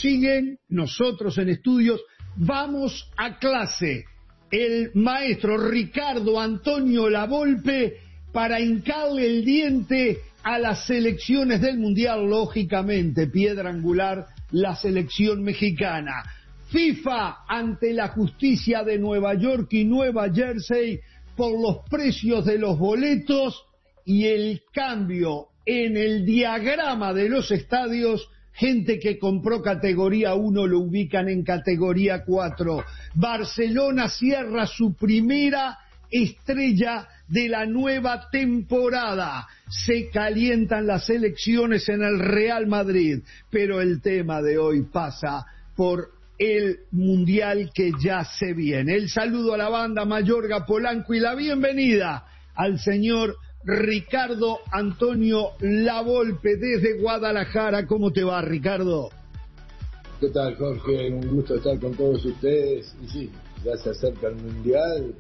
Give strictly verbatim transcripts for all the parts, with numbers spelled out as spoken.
siguen, nosotros en estudios, vamos a clase. El maestro Ricardo Antonio Lavolpe para hincarle el diente a las selecciones del Mundial, lógicamente, piedra angular, la selección mexicana. FIFA ante la justicia de Nueva York y Nueva Jersey por los precios de los boletos y el cambio en el diagrama de los estadios. Gente que compró categoría uno lo ubican en categoría cuatro. Barcelona cierra su primera estrella de la nueva temporada. Se calientan las elecciones en el Real Madrid, pero el tema de hoy pasa por el Mundial que ya se viene. El saludo a la banda Mayorga, Polanco y la bienvenida al señor Ricardo Antonio Lavolpe desde Guadalajara. ¿Cómo te va, Ricardo? ¿Qué tal, Jorge? Un gusto estar con todos ustedes. Y sí, ya se acerca el Mundial.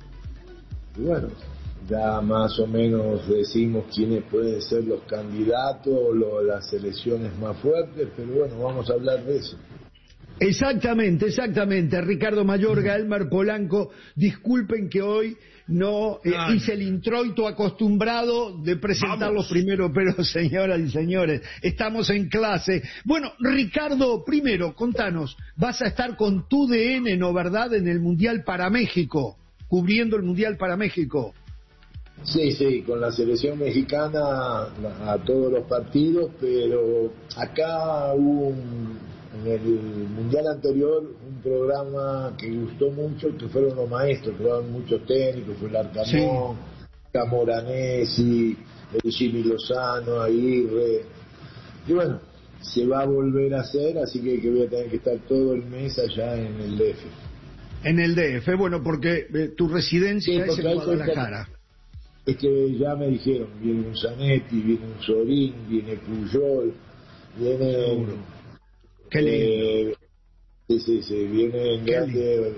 Y bueno, ya más o menos decimos quiénes pueden ser los candidatos o las selecciones más fuertes, pero bueno, vamos a hablar de eso. Exactamente, exactamente. Ricardo Mayorga, Elmer Polanco, disculpen que hoy no eh, no, hice el introito acostumbrado de presentarlos primero, pero señoras y señores, estamos en clase. Bueno, Ricardo, primero, contanos, vas a estar con tu D N, ¿no verdad?, en el Mundial para México, cubriendo el Mundial para México. Sí, sí, con la selección mexicana a todos los partidos, pero acá hubo un... En el Mundial anterior, un programa que gustó mucho, que fueron los maestros, que fueron muchos técnicos, fue el Arcamón, sí. Camoranesi, el Jimmy Lozano, Aguirre. Y bueno, se va a volver a hacer, así que, que voy a tener que estar todo el mes allá en el D F. En el D F, bueno, porque eh, tu residencia sí, es en Guadalajara. Es que ya me dijeron, viene un Zanetti, viene un Sorín, viene Puyol, viene... Seguro. Qué lindo. Eh, sí, sí, sí, vienen grandes,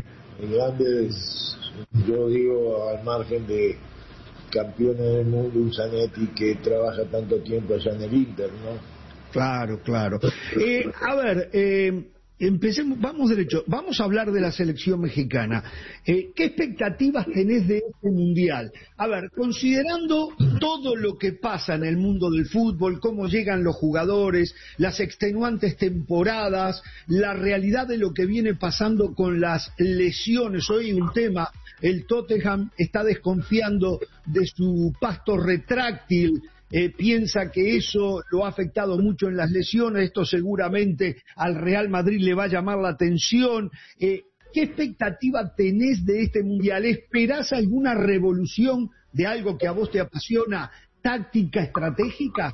grandes, yo digo, al margen de campeones del mundo, un Zanetti que trabaja tanto tiempo allá en el Inter, ¿no? Claro, claro. Eh, a ver, eh, empecemos, vamos derecho, vamos a hablar de la selección mexicana. Eh, ¿Qué expectativas tenés de este Mundial? A ver, considerando todo lo que pasa en el mundo del fútbol, cómo llegan los jugadores, las extenuantes temporadas, la realidad de lo que viene pasando con las lesiones. Hoy un tema, el Tottenham está desconfiando de su pasto retráctil. Eh, piensa que eso lo ha afectado mucho en las lesiones, esto seguramente al Real Madrid le va a llamar la atención. Eh, ¿Qué expectativa tenés de este Mundial? ¿Esperás alguna revolución de algo que a vos te apasiona, táctica, estratégica?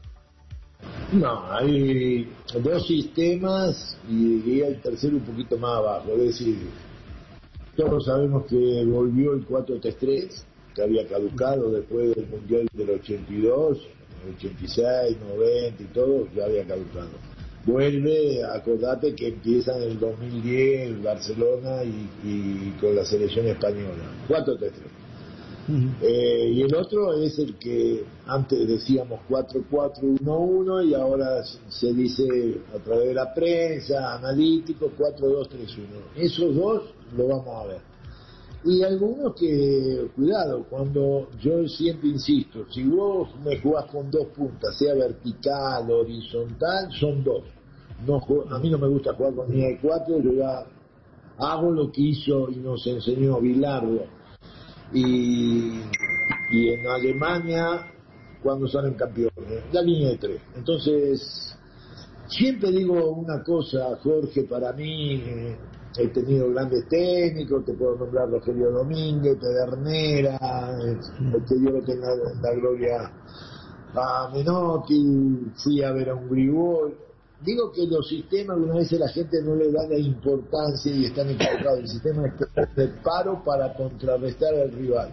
No, hay dos sistemas y diría el tercero un poquito más abajo, es decir, todos sabemos que volvió el cuatro tres tres, que había caducado después del Mundial del ochenta y dos, ochenta y seis, noventa y todo, ya había caducado. Vuelve, acordate que empieza en el dos mil diez Barcelona y, y con la selección española, cuatro tres tres. Uh-huh. Eh, y el otro es el que antes decíamos cuatro cuatro uno uno y ahora se dice a través de la prensa, analítico, cuatro dos tres uno. Esos dos lo vamos a ver. Y algunos que, cuidado, cuando yo siempre insisto, si vos me jugás con dos puntas, sea vertical o horizontal, son dos. No, a mí no me gusta jugar con línea de cuatro, yo ya hago lo que hizo y nos enseñó Bilardo. Y, y en Alemania, cuando salen campeones, la línea de tres. Entonces, siempre digo una cosa, Jorge, para mí... Eh, he tenido grandes técnicos, te puedo nombrar Rogelio Domínguez, Pedernera, el que Dios lo tenga en la gloria a Menotti, fui a ver a un Grigol. Digo que los sistemas, algunas veces la gente no le da la importancia y están equivocados. El sistema es de paro para contrarrestar al rival.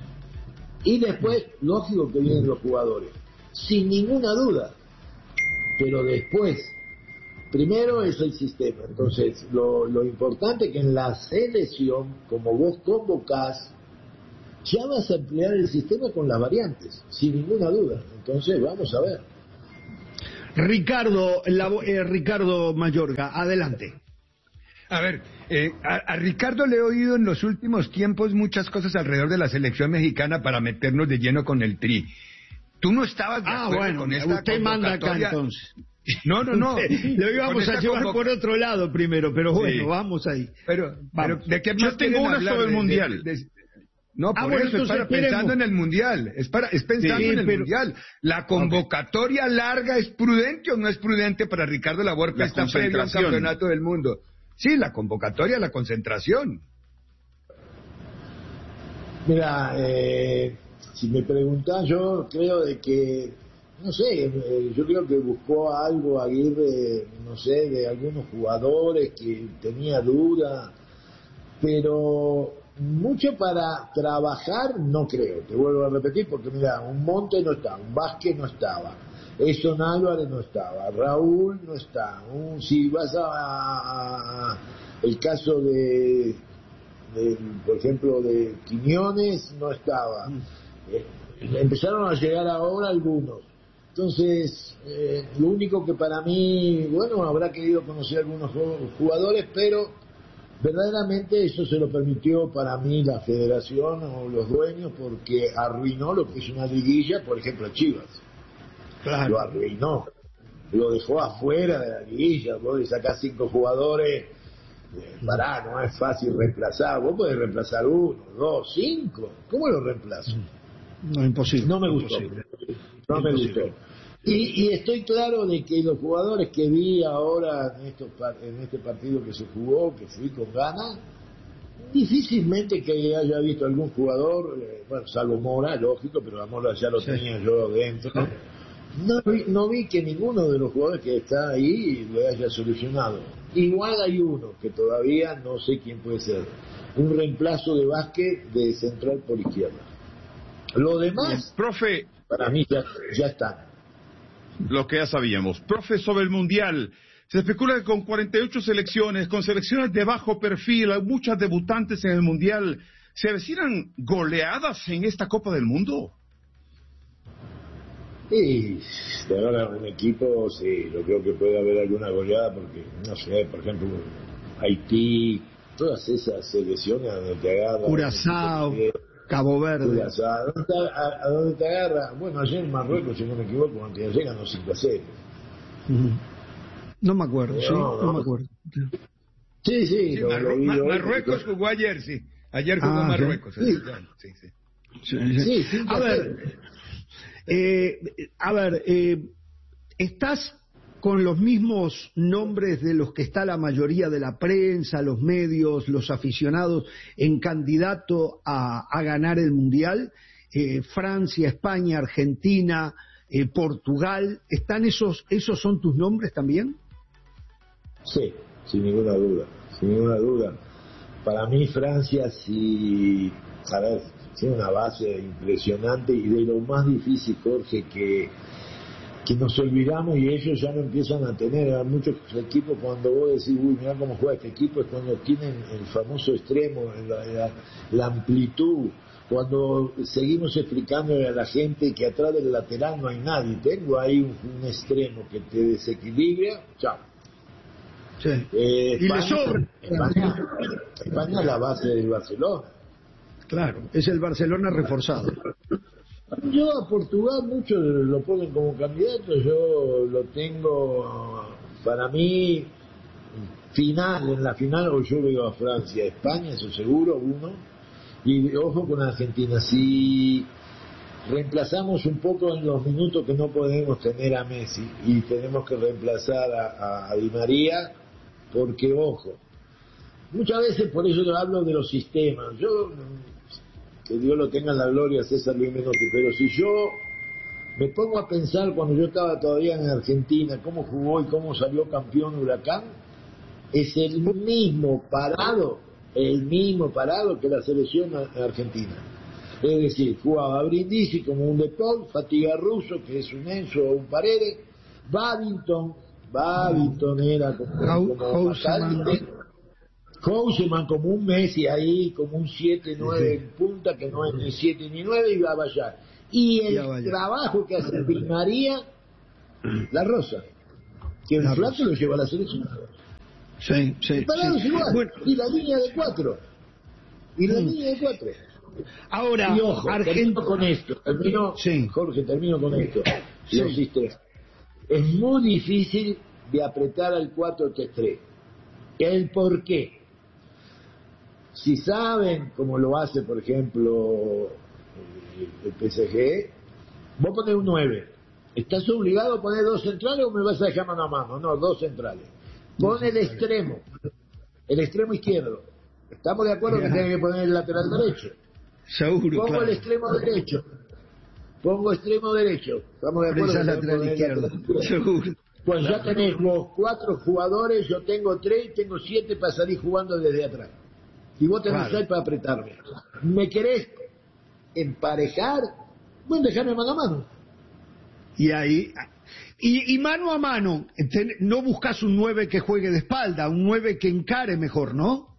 Y después, lógico que vienen los jugadores, sin ninguna duda. Pero después, primero es el sistema. Entonces, lo, lo importante es que en la selección, como vos convocás, ya vas a emplear el sistema con las variantes, sin ninguna duda. Entonces, vamos a ver. Ricardo, la, eh, Ricardo Mayorga, adelante. A ver, eh, a, a Ricardo le he oído en los últimos tiempos muchas cosas alrededor de la selección mexicana para meternos de lleno con el Tri. ¿Tú no estabas de ah, acuerdo bueno, con esta usted manda acá entonces. No, no, no. Lo íbamos a llevar convoc... por otro lado primero, pero bueno, sí. vamos ahí. Pero, vamos. pero ¿de qué más Yo tengo una sobre el Mundial. De, de, de... No, por ah, bueno, eso, es para esperemos. pensando en el Mundial. Es, para, es pensando sí, en el pero... Mundial. ¿La convocatoria okay. larga es prudente o no es prudente para Ricardo Lavolpe esta previa al campeonato del mundo? Sí, la convocatoria, la concentración. Mira, eh, si me preguntás, yo creo de que, no sé, eh, yo creo que buscó algo Aguirre, no sé, de algunos jugadores que tenía duda, pero mucho para trabajar no creo, te vuelvo a repetir, porque mira, un Monte no estaba, un Vázquez no estaba, Edson Álvarez no estaba, Raúl no está, un, si vas a, a, a el caso de, de, por ejemplo, de Quiñones no estaba, eh, empezaron a llegar ahora algunos, entonces eh, lo único que para mí, bueno, habrá querido conocer algunos jugadores, pero verdaderamente eso se lo permitió para mí la federación o los dueños, porque arruinó lo que es una liguilla, por ejemplo Chivas. Claro. Lo arruinó, lo dejó afuera de la liguilla. Vos le sacás cinco jugadores, eh, pará, no es fácil reemplazar. Vos podés reemplazar uno, dos, cinco. ¿Cómo lo reemplazo? No, imposible. No me gustó. Imposible. No me gustó. Y, y estoy claro de que los jugadores que vi ahora en, estos, en este partido que se jugó, que fui con ganas, difícilmente que haya visto algún jugador, eh, bueno, salvo Mora, lógico, pero a Mora ya lo sí. tenía yo dentro. No vi, no vi que ninguno de los jugadores que está ahí lo haya solucionado. Igual hay uno que todavía no sé quién puede ser, un reemplazo de Vázquez de central por izquierda. Lo demás, Bien, profe, para mí ya, ya están. Lo que ya sabíamos. Profe, sobre el Mundial, se especula que con cuarenta y ocho selecciones, con selecciones de bajo perfil, hay muchas debutantes en el Mundial, ¿se avecinan goleadas en esta Copa del Mundo? Sí, de ahora un equipo, sí, yo creo que puede haber alguna goleada porque, no sé, por ejemplo, Haití, todas esas selecciones a donde te agarra. Curazao, Cabo Verde. Curazao, ¿a dónde, te, a, a dónde te agarra? Bueno, ayer en Marruecos, si no me equivoco, antes de ayer ganó cinco a cero. Uh-huh. No me acuerdo, no, sí, no, no me acuerdo. Sí, sí, sí lo, Marru- lo vi, Mar- lo Marruecos jugó ayer, sí. Ayer jugó ah, Marruecos. Sí, sí, sí. sí, sí. sí, sí a ver. Eh, a ver, eh, ¿estás con los mismos nombres de los que está la mayoría de la prensa, los medios, los aficionados en candidato a, a ganar el Mundial? Eh, Francia, España, Argentina, eh, Portugal, ¿están esos, esos son tus nombres también? Sí, sin ninguna duda, sin ninguna duda. Para mí Francia sí, a ver, tiene una base impresionante y de lo más difícil, Jorge, que, que nos olvidamos y ellos ya no empiezan a tener. A muchos equipos cuando vos decís, uy, mirá cómo juega este equipo, es cuando tienen el famoso extremo, la, la, la amplitud, cuando seguimos explicándole a la gente que atrás del lateral no hay nadie, tengo ahí un, un extremo que te desequilibra, chao. Sí. Eh, y España, le sobra. España, España es la base del Barcelona. Claro, es el Barcelona reforzado. Yo a Portugal muchos lo ponen como candidato, yo lo tengo para mí final, en la final, o yo veo a Francia, España, eso seguro, uno, y ojo con Argentina, si reemplazamos un poco en los minutos que no podemos tener a Messi y tenemos que reemplazar a, a, a Di María, porque ojo, muchas veces por eso yo hablo de los sistemas, yo... que Dios lo tenga en la gloria, César Luis Menotti, pero si yo me pongo a pensar cuando yo estaba todavía en Argentina, cómo jugó y cómo salió campeón Huracán, es el mismo parado, el mismo parado que la selección argentina. Es decir, jugaba Brindisi como un De Paul, Fatiga Russo, que es un Enzo o un Paredes, Babington, Babington era como, como Houseman como un Messi ahí, como un siete nueve en punta, que no es ni siete ni nueve, y va a vallar. Y el trabajo que hace Di María La Rosa. Que el flaco lo lleva a la selección. Sí, sí. Parados sí. igual. Bueno. Y la línea de cuatro. Y la mm. línea de cuatro. Ahora, y ojo, Argent... termino con esto. Termino, sí. Jorge, termino con esto. Sí. Los sistemas. Es muy difícil de apretar al cuatro tres tres. ¿El por qué? Si saben, como lo hace, por ejemplo, el P S G, vos ponés un nueve. ¿Estás obligado a poner dos centrales o me vas a dejar mano a mano? No, dos centrales. Pon el extremo, el extremo izquierdo. ¿Estamos de acuerdo que tiene que poner el lateral derecho? Seguro, Pongo claro. el extremo derecho. Pongo extremo derecho. ¿Estamos de acuerdo? Que lateral izquierdo. Seguro. Pues ya tenés los cuatro jugadores, yo tengo tres y tengo siete para salir jugando desde atrás. Y vos tenés claro. seis para apretarme. ¿Me querés emparejar? Bueno, dejame mano a mano. Y ahí... Y, y mano a mano, no buscas un nueve que juegue de espalda, un nueve que encare mejor, ¿no?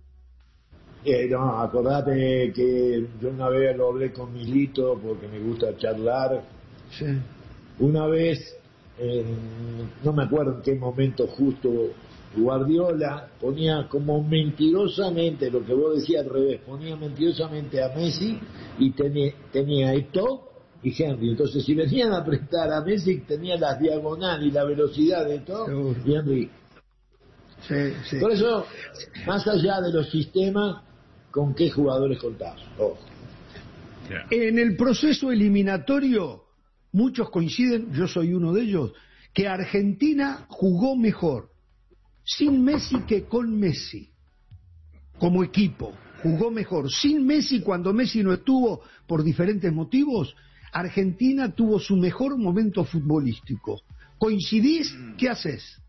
Eh, no, acordate que yo una vez lo hablé con Milito porque me gusta charlar. Sí. Una vez, eh, no me acuerdo en qué momento justo, Guardiola ponía como mentirosamente, lo que vos decías al revés, ponía mentirosamente a Messi y tenía, tenía a Eto'o y Henry. Entonces, si venían a apretar a Messi, tenía la diagonal y la velocidad de Eto'o y Henry. Sí, sí. Por eso, más allá de los sistemas, ¿con qué jugadores contás? Oh. Yeah. En el proceso eliminatorio, muchos coinciden, yo soy uno de ellos, que Argentina jugó mejor sin Messi que con Messi. Como equipo, jugó mejor. Sin Messi, cuando Messi no estuvo por diferentes motivos, Argentina tuvo su mejor momento futbolístico. ¿Coincidís? ¿Qué haces?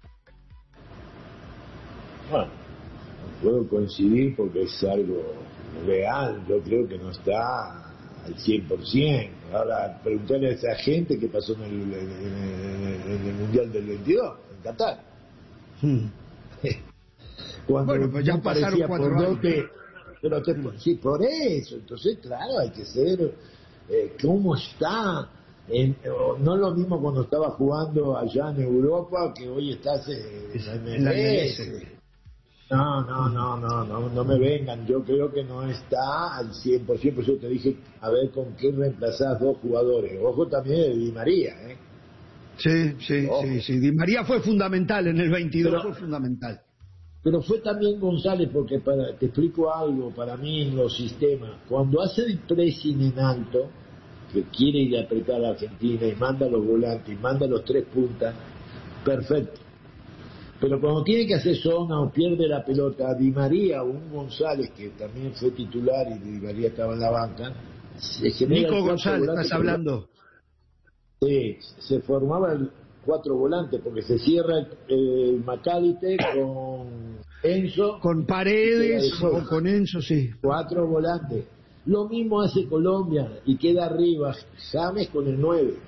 Bueno, no puedo coincidir porque es algo real. Yo creo que no está al cien por ciento. Ahora, preguntarle a esa gente qué pasó en el, en el, en el Mundial del veintidós, en Qatar. Hmm. Cuando bueno, pues ya pasaron cuatro por años. Te, pero te, sí, por eso. Entonces, claro, hay que ser... Eh, ¿Cómo está? En, no es lo mismo cuando estaba jugando allá en Europa que hoy estás en, en la M L S. No, no, no, no, no, no me vengan. Yo creo que no está al cien por ciento. Por eso te dije, a ver con qué reemplazás dos jugadores. Ojo también de Di María, ¿eh? Sí, sí, Ojo. sí, sí. Di María fue fundamental en el veintidós, pero, fue fundamental. Pero fue también González, porque para, te explico algo, para mí en los sistemas, cuando hace el pressing en alto, que quiere ir a apretar a Argentina y manda los volantes, y manda los tres puntas, perfecto. Pero cuando tiene que hacer zona o pierde la pelota, Di María o un González, que también fue titular y Di María estaba en la banca, se genera Nico González, estás hablando. Sí, se formaba el cuatro volantes, porque se cierra el, el McAllister con Enzo. Con Paredes o con Enzo, sí. Cuatro volantes. Lo mismo hace Colombia y queda arriba James con el nueve.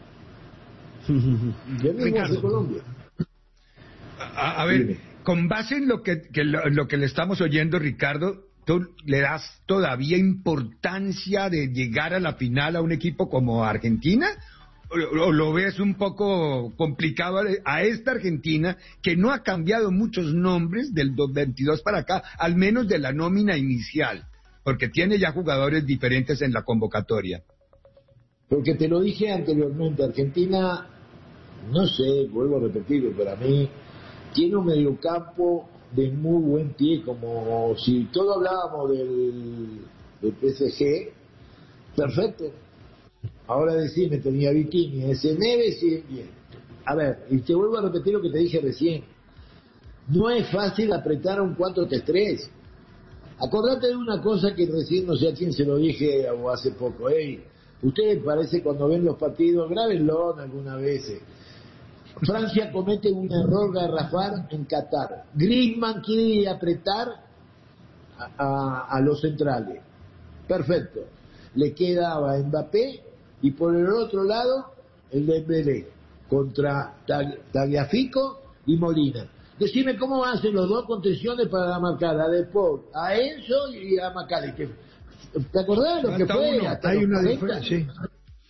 Lo mismo Ricardo, hace Colombia. A, a ver, Dime. Con base en lo que, que lo, lo que le estamos oyendo, Ricardo, ¿tú le das todavía importancia de llegar a la final a un equipo como Argentina? ¿O lo ves un poco complicado a esta Argentina que no ha cambiado muchos nombres del veintidós para acá, al menos de la nómina inicial, porque tiene ya jugadores diferentes en la convocatoria? Porque te lo dije anteriormente, Argentina, no sé, vuelvo a repetirlo, para mí tiene un mediocampo de muy buen pie, como si todo hablábamos del, del P S G, perfecto. Ahora decime, tenía Vitinha, ese Neves y bien. A ver, y te vuelvo a repetir lo que te dije recién. No es fácil apretar a un cuatro tres tres. Acordate de una cosa que recién, no sé a quién se lo dije o hace poco. Hey, ustedes parece cuando ven los partidos, grábenlo algunas veces. Francia comete un error garrafal en Qatar. Griezmann quiere apretar a, a, a los centrales. Perfecto. Le quedaba Mbappé y por el otro lado el Dembélé contra Tagliafico y Molina. Decime cómo hacen los dos contenciones para marcar a De Paul, a Enzo y a McAllister. ¿Te acordás de lo que fue? Uno, hay una diferencia, sí.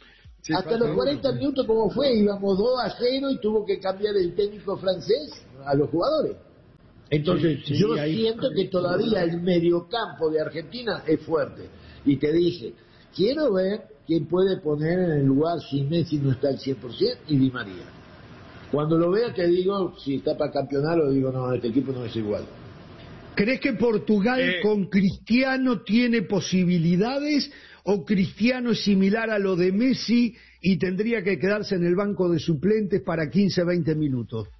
Sí, hasta los cuarenta minutos, como fue, íbamos dos a cero y tuvo que cambiar el técnico francés a los jugadores. Entonces, sí, sí, yo ahí, siento que todavía el mediocampo de Argentina es fuerte. Y te dije, quiero ver quién puede poner en el lugar si Messi no está al cien por ciento y Di María. Cuando lo vea te digo, si está para campeonar, o digo, no, este equipo no es igual. ¿Crees que Portugal eh, con Cristiano tiene posibilidades o Cristiano es similar a lo de Messi y tendría que quedarse en el banco de suplentes para quince, veinte minutos?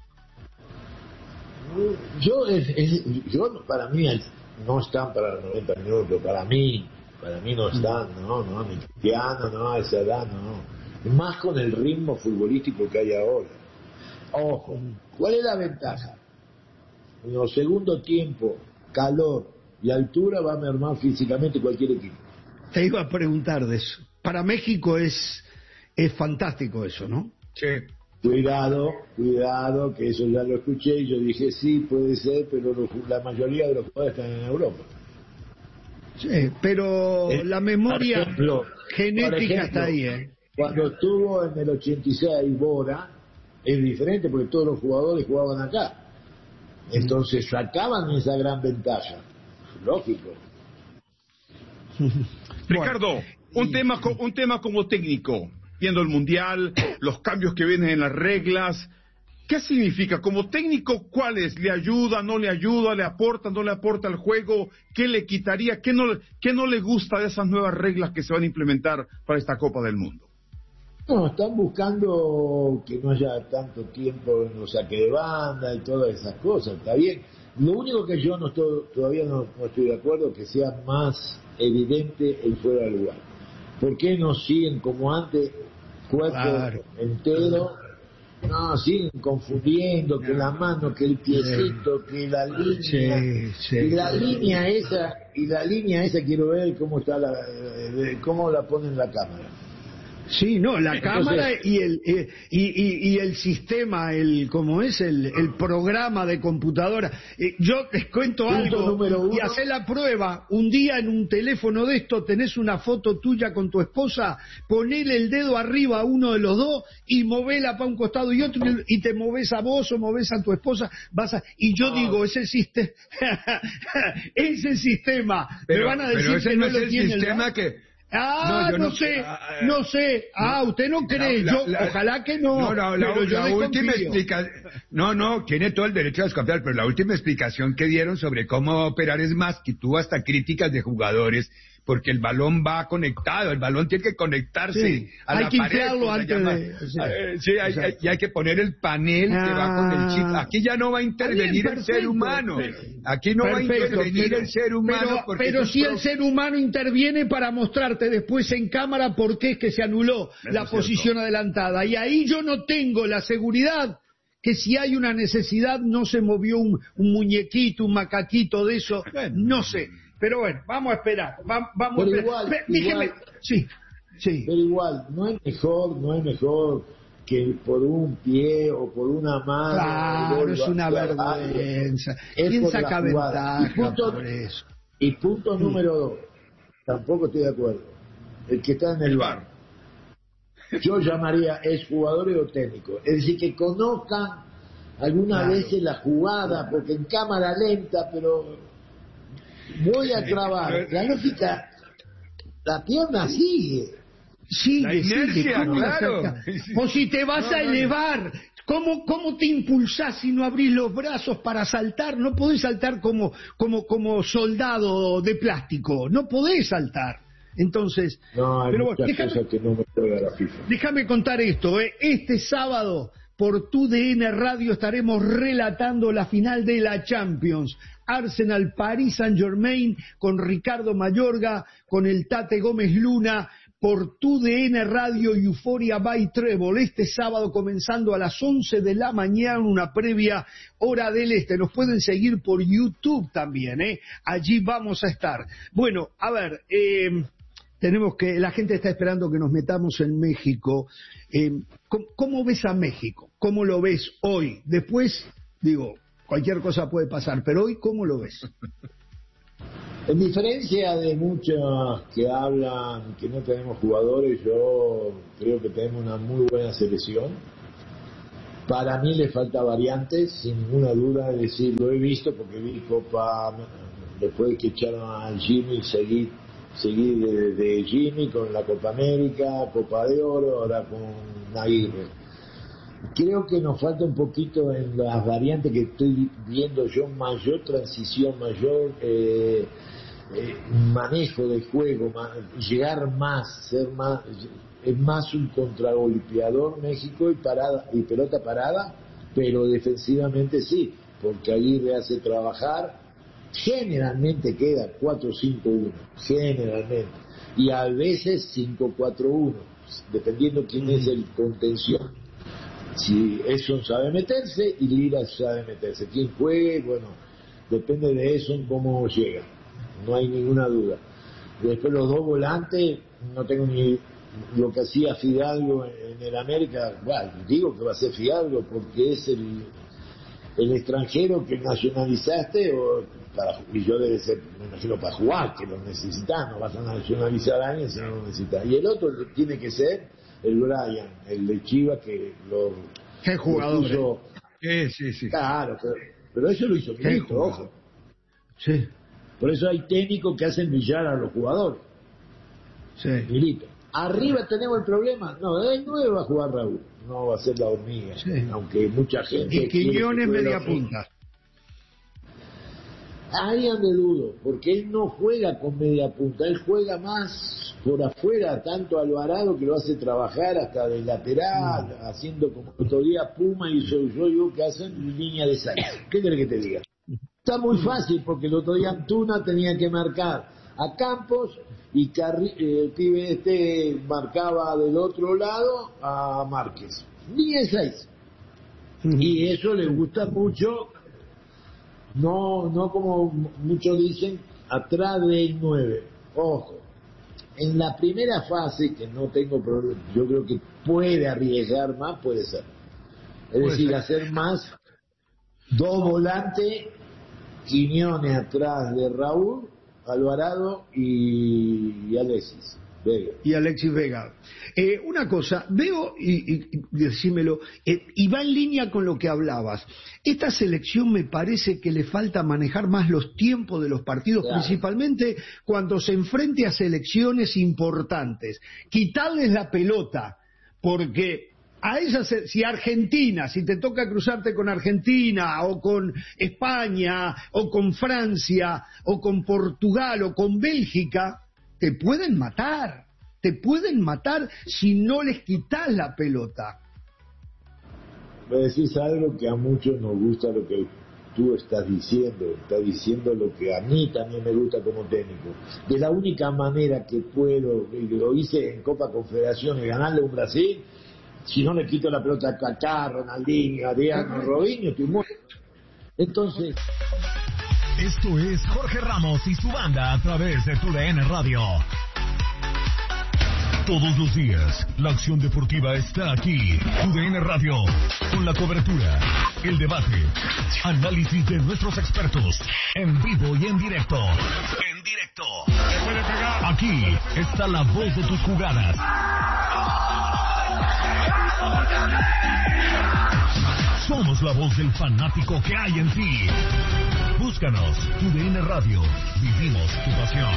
Yo, es, es, yo para mí no están para los noventa minutos, para mí, para mí no están, no, no, ni Cristiano, no, a esa edad, no. Más con el ritmo futbolístico que hay ahora. Ojo, ¿cuál es la ventaja? En el segundo tiempo, calor y altura va a mermar físicamente cualquier equipo. Te iba a preguntar de eso. Para México es, es fantástico eso, ¿no? Sí. Cuidado, cuidado, que eso ya lo escuché y yo dije, sí, puede ser, pero los, la mayoría de los jugadores están en Europa. Sí, pero eh, la memoria ejemplo, genética ejemplo, está ahí, ¿eh? Cuando estuvo en el ochenta y seis Bora, es diferente porque todos los jugadores jugaban acá. Entonces sacaban esa gran ventaja. Lógico. Ricardo, un tema, un tema como técnico, viendo el Mundial, los cambios que vienen en las reglas, ¿qué significa? Como técnico, ¿cuáles? ¿Le ayuda, no le ayuda, le aporta, no le aporta al juego? ¿Qué le quitaría? ¿Qué no, qué no le gusta de esas nuevas reglas que se van a implementar para esta Copa del Mundo? No, están buscando que no haya tanto tiempo en los saque de banda y todas esas cosas, está bien. Lo único que yo no estoy, todavía no, no estoy de acuerdo es que sea más evidente el fuera de lugar. ¿Por qué no siguen como antes, cuerpo claro. entero? No, siguen confundiendo que la mano, que el piecito, que la línea, sí, sí. y la línea esa, y la línea esa quiero ver cómo está la, cómo la ponen la cámara. Sí, no, la Entonces, cámara y el eh, y, y, y el sistema, el como es el, el programa de computadora. Eh, yo les cuento algo y hacé la prueba. Un día en un teléfono de esto tenés una foto tuya con tu esposa, ponele el dedo arriba a uno de los dos y movela para un costado y otro y te moves a vos o moves a tu esposa, vas a, y yo oh. digo, ese sistema, ese sistema, pero, me van a decir pero ese que no, no es lo el tiene sistema el... que Ah, no, no, no sé, ah, no sé. Ah, usted no cree, la, yo, la, ojalá que no. No, no, la, pero yo la última explicación, no, no, tiene todo el derecho a desconfiar, pero la última explicación que dieron sobre cómo operar es más que tuvo hasta críticas de jugadores, porque el balón va conectado, el balón tiene que conectarse sí, a hay la que pared. Inflarlo antes de, o sea, eh, sí, hay, hay, y hay que poner el panel ah, que va con el chip. Aquí ya no va a intervenir bien, perfecto, el ser humano. Aquí no perfecto, va a intervenir pero, el ser humano. Pero, porque pero si pro... el ser humano interviene para mostrarte después en cámara por qué es que se anuló Eso la posición cierto. adelantada. Y ahí yo no tengo la seguridad que si hay una necesidad no se movió un, un muñequito, un macaquito de eso. Bueno, no sé. Pero bueno, vamos a esperar. Va, vamos pero a igual, esperar. Dígame. Igual, sí, sí. Pero igual, no es mejor, no es mejor que por un pie o por una mano. Claro, es una vergüenza. ¿Quién saca ventaja punto, por eso? Y punto sí. número dos, tampoco estoy de acuerdo. El que está en el bar. Yo llamaría es jugadores o técnicos. Es decir, que conozcan algunas claro. veces la jugada, porque en cámara lenta, pero voy a trabar. La lógica, la pierna sigue. Sigue, la inercia, sigue. ¿Cómo claro. O si te vas no, a elevar, ¿cómo, ¿cómo te impulsás si no abrís los brazos para saltar? No podés saltar como, como, como soldado de plástico. No podés saltar. Entonces, no, hay pero bueno, déjame, que no me puede la FIFA. déjame contar esto. ¿eh? Este sábado, por tu D N Radio, estaremos relatando la final de la Champions. Arsenal, Paris Saint-Germain, con Ricardo Mayorga, con el Tate Gómez Luna, por tu D N Radio Euphoria by Trébol. Este sábado comenzando a las once de la mañana, una previa hora del este. Nos pueden seguir por YouTube también, ¿eh? Allí vamos a estar. Bueno, a ver, eh, tenemos que, la gente está esperando que nos metamos en México. Eh, ¿cómo, ¿Cómo ves a México? ¿Cómo lo ves hoy? Después, digo, cualquier cosa puede pasar, pero hoy, ¿cómo lo ves? En diferencia de muchos que hablan que no tenemos jugadores, yo creo que tenemos una muy buena selección. Para mí le falta variantes, sin ninguna duda, es decir, lo he visto porque vi Copa, después que echaron al Jimmy, seguí, seguí de, de Jimmy con la Copa América, Copa de Oro, ahora con Aguirre. Creo que nos falta un poquito en las variantes que estoy viendo yo, mayor transición, mayor eh, eh, manejo del juego, más, llegar más, ser más, es más un contragolpeador México y parada y pelota parada, pero defensivamente sí, porque Aguirre hace trabajar, generalmente queda cuatro cinco uno, generalmente, y a veces cinco cuatro uno, dependiendo quién es el contención. Si Edson sabe meterse y Lira sabe meterse. Quien juegue, bueno, depende de eso en cómo llega. No hay ninguna duda. Después los dos volantes, no tengo ni lo que hacía Fidalgo en el América. Bueno, digo que va a ser Fidalgo porque es el, el extranjero que nacionalizaste o para, y yo debe ser, me imagino, para jugar, que lo necesitas, no vas a nacionalizar a alguien si no lo necesitas. Y el otro tiene que ser el Brian, el de Chivas, que lo... ¿Qué jugador? Puso... Sí, sí, sí. Claro, pero, pero eso lo hizo Milito, ojo. Sí. Por eso hay técnicos que hacen brillar a los jugadores. Sí. Milito. Arriba tenemos el problema. No, de nueve va a jugar Raúl. No va a ser la hormiga. Sí. Aunque mucha gente... Y Quiñones media punta. Ahí ande dudo, porque él no juega con media punta, él juega más por afuera, tanto Alvarado que lo hace trabajar hasta de lateral, mm. haciendo como el otro día Puma y soy yo, yo que hacen línea de saque. ¿Qué querés que te diga? Está muy fácil porque el otro día Antuna tenía que marcar a Campos y Carri- eh, el pibe este marcaba del otro lado a Márquez. Línea de seis. Mm. Y eso le gusta mucho. No, no como muchos dicen, atrás del nueve. Ojo, en la primera fase, que no tengo problema, yo creo que puede arriesgar más, puede ser. Es puede decir, ser. hacer más dos volantes, Quiñones atrás de Raúl, Alvarado y, y Alexis Vega. Y Alexis Vega. Eh, una cosa, veo, y, y, y decímelo, eh, y va en línea con lo que hablabas. Esta selección me parece que le falta manejar más los tiempos de los partidos, claro. Principalmente cuando se enfrente a selecciones importantes. Quitarles la pelota, porque a esas, si Argentina, si te toca cruzarte con Argentina, o con España, o con Francia, o con Portugal, o con Bélgica, te pueden matar, te pueden matar si no les quitas la pelota. Me decís algo que a muchos nos gusta lo que tú estás diciendo, estás diciendo lo que a mí también me gusta como técnico. De la única manera que puedo, y lo hice en Copa Confederaciones, ganarle a un Brasil, si no le quito la pelota a Kaká, Ronaldinho, Adriano, Robinho, estoy muerto. Entonces... Esto es Jorge Ramos y su banda a través de Tu D N Radio. Todos los días, la acción deportiva está aquí. Tu D N Radio, con la cobertura, el debate, análisis de nuestros expertos, en vivo y en directo. En directo. Aquí está la voz de tus jugadas. Somos la voz del fanático que hay en ti. Búscanos, Tu D N Radio. Vivimos tu pasión.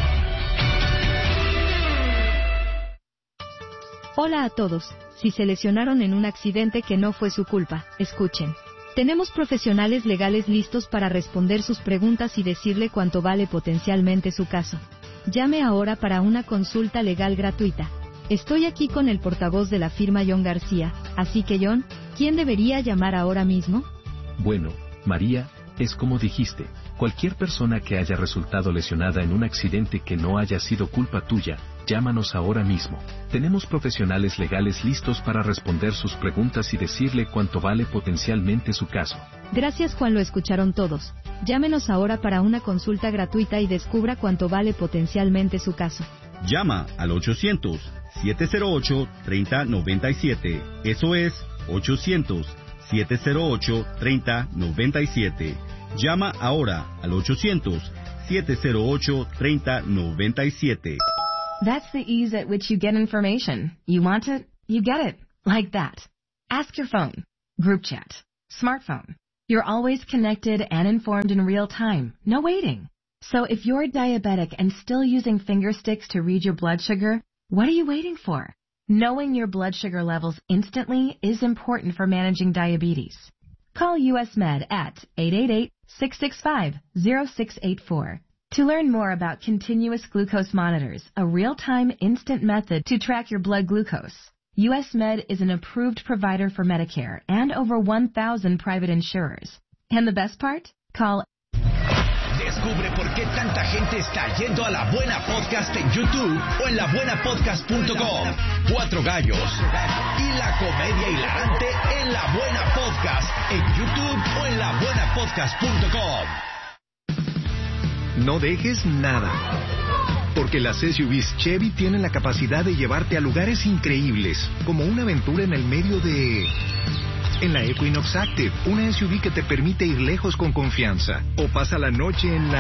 Hola a todos. Si se lesionaron en un accidente que no fue su culpa, escuchen. Tenemos profesionales legales listos para responder sus preguntas y decirle cuánto vale potencialmente su caso. Llame ahora para una consulta legal gratuita. Estoy aquí con el portavoz de la firma John García, así que John, ¿quién debería llamar ahora mismo? Bueno, María, es como dijiste, cualquier persona que haya resultado lesionada en un accidente que no haya sido culpa tuya, llámanos ahora mismo. Tenemos profesionales legales listos para responder sus preguntas y decirle cuánto vale potencialmente su caso. Gracias, Juan, lo escucharon todos. Llámenos ahora para una consulta gratuita y descubra cuánto vale potencialmente su caso. Llama al ochocientos, siete cero ocho, tres cero nueve siete. Eso es ochocientos, siete cero ocho, tres cero nueve siete. Llama ahora al ochocientos, siete cero ocho, tres cero nueve siete. That's the ease at which you get information. You want it, you get it. Like that. Ask your phone. Group chat. Smartphone. You're always connected and informed in real time. No waiting. So if you're diabetic and still using finger sticks to read your blood sugar, what are you waiting for? Knowing your blood sugar levels instantly is important for managing diabetes. Call U S Med at eight eight eight, six six five, zero six eight four. To learn more about continuous glucose monitors, a real-time instant method to track your blood glucose. U S Med is an approved provider for Medicare and over one thousand private insurers. And the best part? Call. Descubre por qué tanta gente está yendo a La Buena Podcast en YouTube o en la buena podcast punto com. Cuatro gallos y la comedia hilarante en La Buena Podcast en YouTube o en la buena podcast punto com. No dejes nada, porque las S U Vs Chevy tienen la capacidad de llevarte a lugares increíbles, como una aventura en el medio de... En la Equinox Active, una S U V que te permite ir lejos con confianza. O pasa la noche en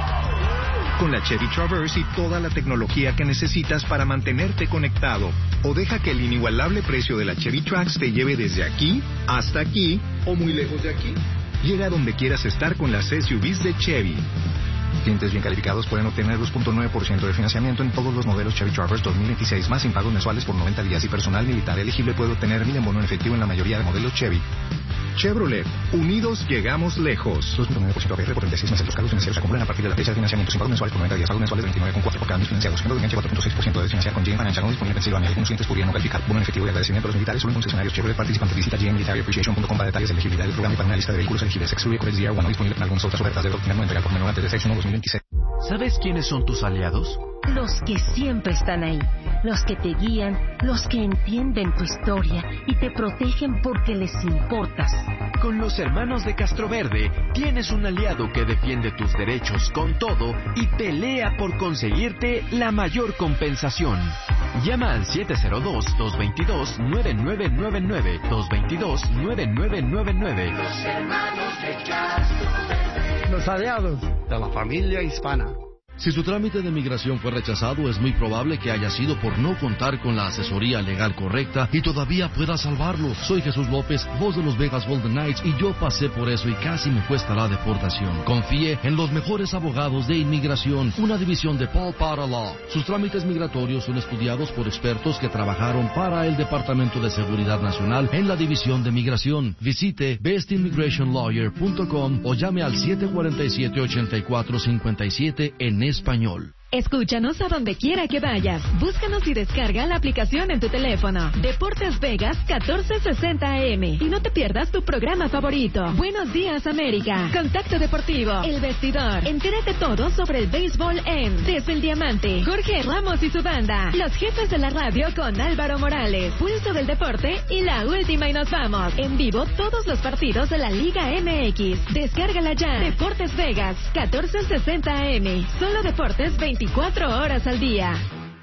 la... Con la Chevy Traverse y toda la tecnología que necesitas para mantenerte conectado. O deja que el inigualable precio de la Chevy Trax te lleve desde aquí hasta aquí o muy lejos de aquí. Llega a donde quieras estar con las S U Vs de Chevy. Clientes bien calificados pueden obtener dos punto nueve por ciento de financiamiento en todos los modelos Chevy Traverse dos mil veintiséis, más sin pagos mensuales por noventa días, y personal militar elegible puede obtener mil en bono en efectivo en la mayoría de modelos Chevy. Chevrolet, unidos llegamos lejos. dos punto nueve por ciento A P R por treinta y seis meses. Los cargos financieros se acumulan a partir de la fecha de financiamiento sin pagos mensuales por noventa días, pagos mensuales veintinueve coma cuatro por cada mes financiados. Siendo de enganche cuatro punto seis por ciento de financiar con G M Financial, no disponible en Pensilvania. Algunos clientes podrían no calificar. Bono en efectivo y agradecimiento a los militares solo en concesionarios Chevrolet participantes. Visita G M Military Appreciation punto com para detalles de elegibilidad del programa y para una lista de vehículos elegibles. Excluye Corex D R uno, no disponible en algunas otras ofertas. Debe obtener no entregar por menor antes de seis uno dos mil veintiséis. ¿Sabes quiénes son tus aliados? Los que siempre están ahí, los que te guían, los que entienden tu historia y te protegen porque les importas. Con los hermanos de Castroverde tienes un aliado que defiende tus derechos con todo y pelea por conseguirte la mayor compensación. Llama al siete cero dos, dos dos dos, nueve nueve nueve nueve, dos dos dos, nueve nueve nueve nueve. Los hermanos de Castroverde. Los aliados de la familia hispana. Si su trámite de migración fue rechazado, es muy probable que haya sido por no contar con la asesoría legal correcta y todavía pueda salvarlo. Soy Jesús López, voz de los Vegas Golden Knights, y yo pasé por eso y casi me cuesta la deportación. Confíe en los mejores abogados de inmigración, una división de Paul Para Law. Sus trámites migratorios son estudiados por expertos que trabajaron para el Departamento de Seguridad Nacional en la División de Migración. Visite best immigration lawyer punto com o llame al siete cuatro siete, ocho cuatro cinco siete en español. Escúchanos a donde quiera que vayas. Búscanos y descarga la aplicación en tu teléfono. Deportes Vegas catorce sesenta A M. Y no te pierdas tu programa favorito. Buenos días, América. Contacto Deportivo. El Vestidor. Entérate todo sobre el béisbol en Desde el Diamante. Jorge Ramos y su banda. Los Jefes de la Radio con Álvaro Morales. Pulso del Deporte y la última y nos vamos. En vivo todos los partidos de la Liga M X. Descárgala ya. Deportes Vegas catorce sesenta A M. Solo deportes veinticuatro horas al día.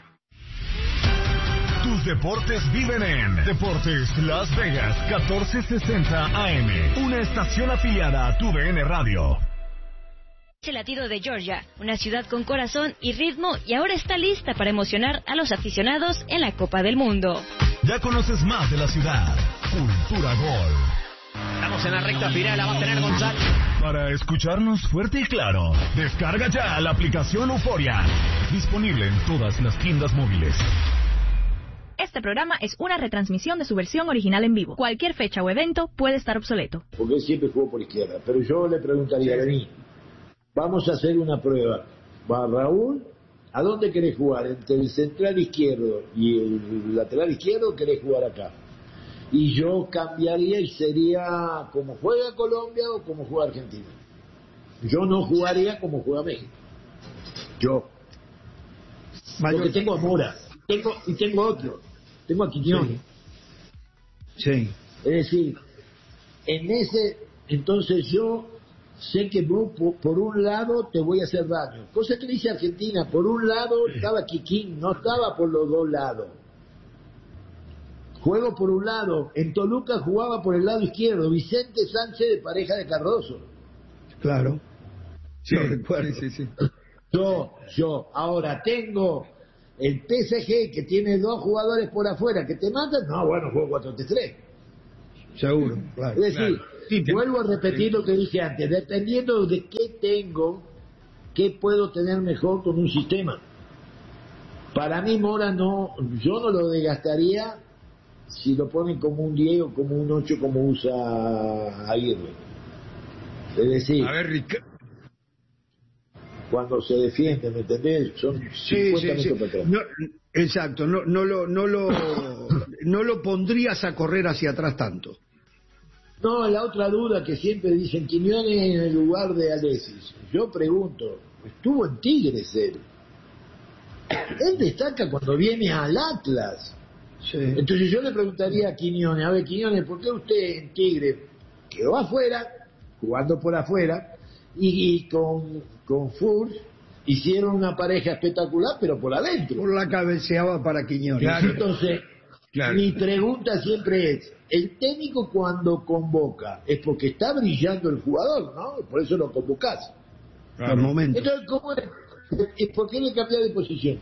Tus deportes viven en Deportes Las Vegas catorce sesenta A M, una estación afiliada a tu D N Radio. El latido de Georgia, una ciudad con corazón y ritmo, y ahora está lista para emocionar a los aficionados en la Copa del Mundo. Ya conoces más de la ciudad. Cultura Gol. Estamos en la recta final, la va a tener González. Para escucharnos fuerte y claro, descarga ya la aplicación Euforia. Disponible en todas las tiendas móviles. Este programa es una retransmisión de su versión original en vivo. Cualquier fecha o evento puede estar obsoleto. Porque él siempre jugó por izquierda. Pero yo le preguntaría a mí, vamos a hacer una prueba. Va Raúl, ¿a dónde querés jugar? ¿Entre el central izquierdo y el lateral izquierdo o querés jugar acá? Y yo cambiaría y sería como juega Colombia o como juega Argentina. Yo no jugaría como juega México. Yo. Mayor. Porque tengo a Mora. Tengo, y tengo otro. Tengo a Quiñones. Sí. sí. Es decir, en ese, entonces yo sé que por, por un lado te voy a hacer daño. Cosa que dice Argentina, por un lado estaba Quiquín, no estaba por los dos lados. Juego por un lado. En Toluca jugaba por el lado izquierdo. Vicente Sánchez de Pareja de Cardoso. Claro. Sí, recuerdo. Sí, sí, sí. Yo, yo, ahora tengo el P S G que tiene dos jugadores por afuera que te matan, no, bueno, juego cuatro tres tres. Seguro, claro. Es decir, claro. Sí, vuelvo a repetir sí. lo que dije antes, dependiendo de qué tengo, qué puedo tener mejor con un sistema. Para mí Mora no, yo no lo desgastaría si lo ponen como un diez o como un ocho como usa Aguirre. Es decir, a ver, Ric- cuando se defiende, ¿me entendés? Son sí, cincuenta sí, sí. metros para atrás. No, exacto, no, no, lo, no, lo, no lo pondrías a correr hacia atrás tanto. No, la otra duda que siempre dicen, Quiñones en el lugar de Alexis. Yo pregunto, estuvo en Tigres él. Él destaca cuando viene al Atlas. Sí. Entonces yo le preguntaría a Quiñones, a ver, Quiñones, ¿por qué usted en Tigre quedó afuera, jugando por afuera, y, y con, con Furs hicieron una pareja espectacular, pero por adentro? Por la cabeceaba para Quiñones. Claro, entonces, claro. Mi pregunta siempre es, el técnico cuando convoca es porque está brillando el jugador, ¿no? Por eso lo convocás. Claro. Al momento. Entonces, ¿cómo es? ¿Por qué le cambió de posición?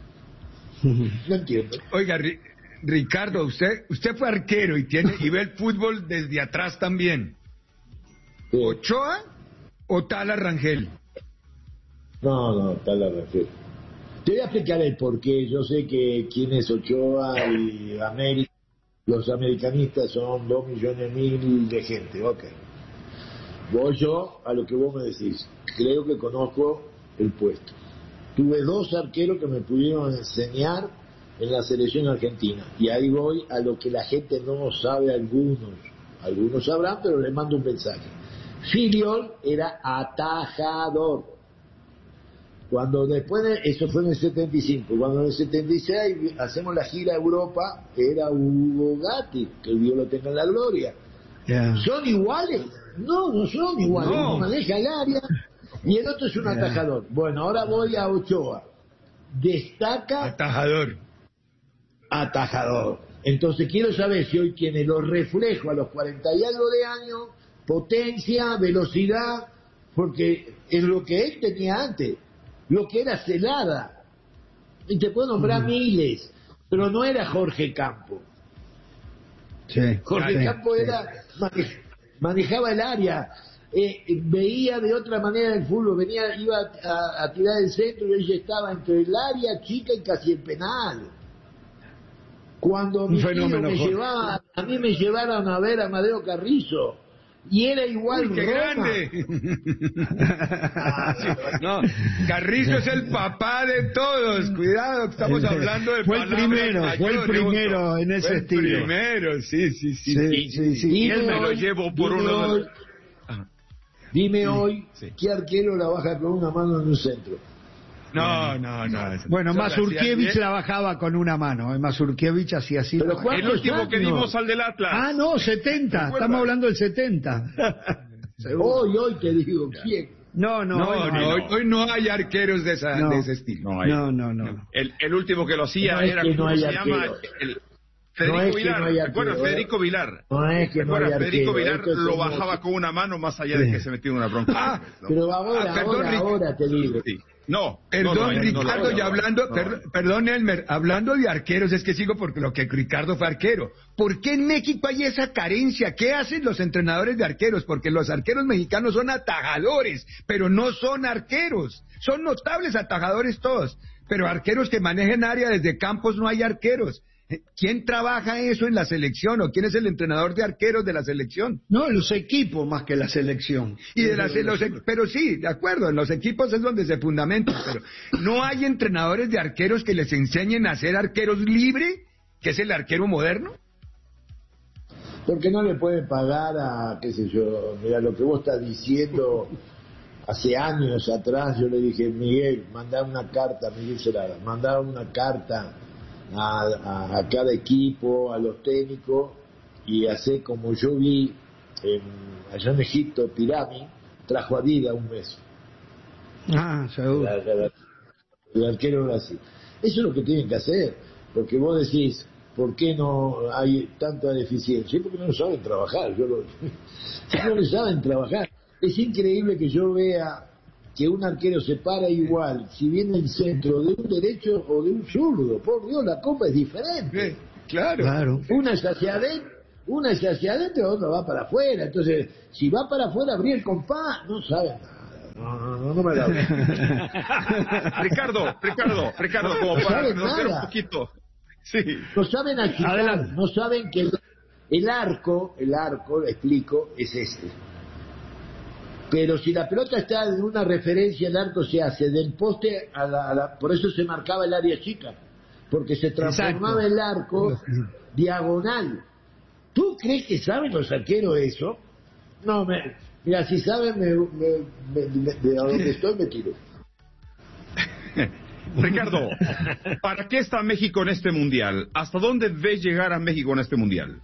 No entiendo. Oiga, Ri- Ricardo, usted usted fue arquero y tiene y ve el fútbol desde atrás también. Sí. ¿Ochoa o Tala Rangel? No, no, Tala Rangel. Te voy a explicar el porqué. Yo sé que quién es Ochoa y América. Los americanistas son dos millones mil de gente, ok. Voy yo a lo que vos me decís. Creo que conozco el puesto. Tuve dos arqueros que me pudieron enseñar en la selección argentina. Y ahí voy a lo que la gente no sabe, algunos. Algunos sabrán, pero les mando un mensaje. Filiol era atajador. Cuando después, de, eso fue en el setenta y cinco, cuando en el setenta y seis hacemos la gira a Europa, era Hugo Gatti, que el Dios lo tenga en la gloria. Yeah. ¿Son iguales? No, no son iguales. No. Uno maneja el área y el otro es un yeah. atajador. Bueno, ahora voy a Ochoa. Destaca... Atajador. Atajador. Entonces quiero saber si hoy tiene los reflejos a los cuarenta y algo de años, potencia, velocidad, porque es lo que él tenía antes. Lo que era Celada, y te puedo nombrar mm. miles, pero no era Jorge Campo. Sí, Jorge sí, Campo sí. era mane- manejaba el área, eh, veía de otra manera el fútbol, venía, iba a, a tirar el centro y él ya estaba entre el área chica y casi el penal. Cuando mi tío me llevaba, a mí me llevaron a ver a Amadeo Carrizo. Y era igual. Uy, ¡qué Roma. grande! No, Carrizo es el papá de todos. Cuidado, estamos hablando de Fue el primero, mayores, fue el primero en ese fue el estilo. El primero, sí, sí, sí. sí, sí, sí, sí. Y él me lo llevo por uno de los... Dime sí, hoy, sí. ¿Qué arquero la baja con una mano en un centro? No, no, no. Bueno, Mazurkiewicz la bajaba con una mano. ¿eh? Mazurkiewicz hacía así. Pero el último años? que dimos al del Atlas. Ah, no, setenta. Estamos hablando del setenta. Hoy, hoy te digo, ¿quién? No, no, no, hoy, no, no. Hoy, hoy no hay arqueros de, esa, no. de ese estilo. No, hay, no, no, no. El, el último que lo hacía no era, que no ¿cómo se arquero. llama? El, Federico no Vilar, no ¿te acuerdas? Federico Vilar. No es que no hay Federico arquero, Vilar lo es bajaba con una mano más allá de que se metió en una bronca. Ah, ¿no? Pero ahora, ah, perdón, ahora, ahora te digo. Sí. No, perdón, no, no, Ricardo, no, y hablando, no, per, perdón, Elmer, hablando de arqueros, es que sigo porque lo que Ricardo fue arquero. ¿Por qué en México hay esa carencia? ¿Qué hacen los entrenadores de arqueros? Porque los arqueros mexicanos son atajadores, pero no son arqueros. Son notables atajadores todos, pero arqueros que manejen área desde campos no hay arqueros. ¿Quién trabaja eso en la selección o quién es el entrenador de arqueros de la selección? No, los equipos más que la selección. Y de las, los, pero sí, de acuerdo, en los equipos es donde se fundamenta, pero no hay entrenadores de arqueros que les enseñen a ser arqueros libre, que es el arquero moderno. Porque no le pueden pagar a, qué sé yo, mira, lo que vos estás diciendo, hace años atrás yo le dije, Miguel, mandá una carta, Miguel Celada, mandá una carta A, a, a cada equipo, a los técnicos, y hacer como yo vi en, allá en Egipto, Pirami trajo a Vida un mes. Ah, seguro. La, la, la, el arquero era así. Eso es lo que tienen que hacer, porque vos decís, ¿por qué no hay tanta deficiencia? Porque no saben trabajar. Yo lo, no le saben trabajar. Es increíble que yo vea que un arquero se para igual si viene el centro de un derecho o de un zurdo. Por Dios, la copa es diferente. Sí, claro. claro. Una es hacia adentro, una es hacia adentro, otra va para afuera. Entonces, si va para afuera, abrir el compás, no sabe nada. No, no, no me la Ricardo, Ricardo, Ricardo, como no para conocer un poquito. Sí. No saben agitar, no saben que el, el arco, el arco, lo explico, es este. Pero si la pelota está en una referencia, el arco se hace del poste a la, a la... Por eso se marcaba el área chica, porque se transformaba Exacto. el arco diagonal. ¿Tú crees que saben los arqueros eso? No, me... Mira, si saben, me, me, me, me, de donde estoy me tiro. Ricardo, ¿para qué está México en este mundial? ¿Hasta dónde ves llegar a México en este mundial?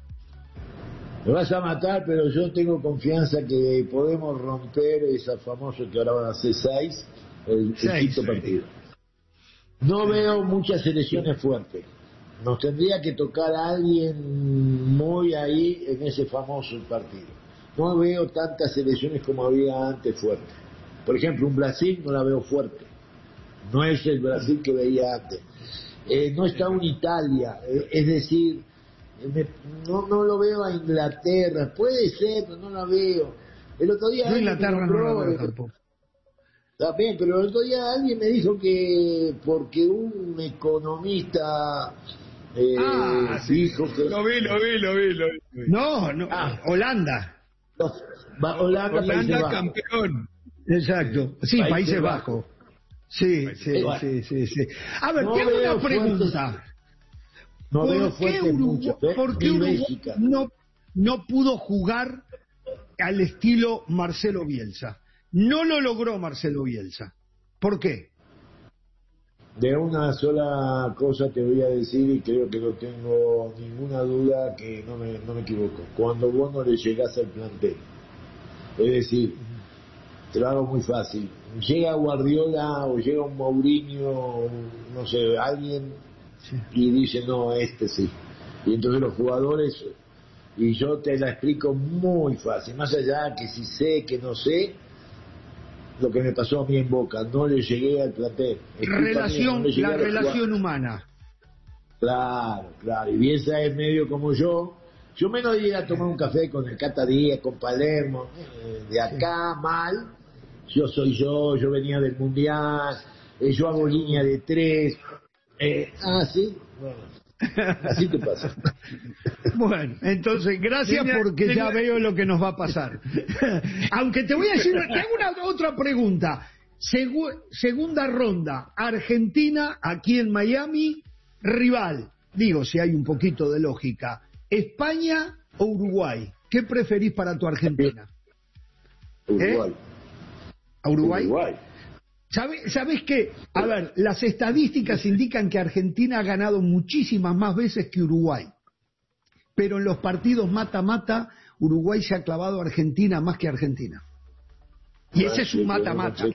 Me vas a matar, pero yo tengo confianza que podemos romper esa famosa que ahora van a ser seis, el, el quinto partido. No veo muchas selecciones fuertes. Nos tendría que tocar a alguien muy ahí en ese famoso partido. No veo tantas selecciones como había antes fuertes. Por ejemplo, un Brasil no la veo fuerte. No es el Brasil que veía antes. Eh, no está un Italia. Eh, es decir, me, no, no lo veo a Inglaterra. Puede ser, pero no la veo. El otro día... No, Inglaterra nombró, no la veo tampoco. Está bien, pero el otro día alguien me dijo que porque un economista... Eh, ah, dijo sí. que... Lo vi, lo vi, lo vi. Lo vi. No, no. Ah, Holanda. Va, Holanda, Holanda campeón. Exacto. Sí, Países, Países Bajos. Bajo. Sí, sí, Bajo. sí, sí, sí. A ver, no tengo una pregunta. Fuertes, no veo ¿Por qué Uruguay, mucho, ¿eh? ¿por qué Uruguay no, no pudo jugar al estilo Marcelo Bielsa? No lo logró Marcelo Bielsa. ¿Por qué? De una sola cosa te voy a decir y creo que no tengo ninguna duda que no me, no me equivoco. Cuando vos no le llegás al plantel, es decir, te lo hago muy fácil, llega Guardiola o llega un Mourinho, no sé, alguien sí. y dice no, este sí. Y entonces los jugadores, y yo te la explico muy fácil, más allá que si sé, que no sé, lo que me pasó a mí en Boca, no le llegué al plantel. Relación, mía, no la relación humana. Claro, claro, y Bielsa es medio como yo. Yo menos llegué a tomar un café con el Cata Díaz, con Palermo, eh, de acá, sí. mal. Yo soy yo, yo venía del Mundial, eh, yo hago línea de tres. Eh, ah, sí, bueno. Así te pasa. Bueno, entonces, gracias porque ya veo lo que nos va a pasar. Aunque te voy a decir, te hago una otra pregunta. Segu- segunda ronda, Argentina, aquí en Miami, rival. Digo, si hay un poquito de lógica. ¿España o Uruguay? ¿Qué preferís para tu Argentina? Uruguay. ¿Eh? ¿A Uruguay? Uruguay. ¿Sabes, ¿Sabes qué? A ver, las estadísticas indican que Argentina ha ganado muchísimas más veces que Uruguay. Pero en los partidos mata-mata, Uruguay se ha clavado a Argentina más que Argentina. Y ese es un mata-mata.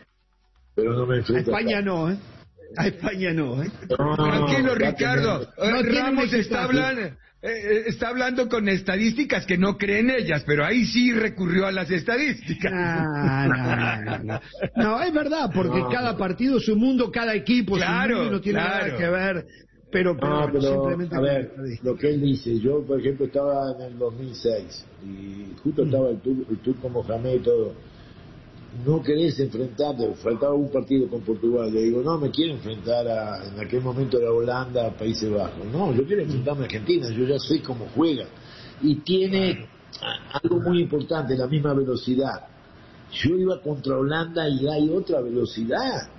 Pero no me a España no, ¿eh? A España no, ¿eh? No, Tranquilo, Ricardo. No, Ramos está hablando... Eh, está hablando con estadísticas que no creen ellas, pero ahí sí recurrió a las estadísticas. No, no, no, no. No, es verdad, porque no. cada partido es un mundo, cada equipo claro, es un mundo, no tiene claro. nada que ver. Pero, pero, no, pero simplemente a ver, lo que él dice, yo por ejemplo estaba en el dos mil seis y justo estaba el, tur, el Turco Mohamed y todo. No querés enfrentarte, faltaba un partido con Portugal, le digo, no, me quiero enfrentar a, en aquel momento era Holanda, a Países Bajos, no, yo quiero enfrentarme a Argentina, yo ya sé cómo juega, y tiene algo muy importante, la misma velocidad. Yo iba contra Holanda y hay otra velocidad,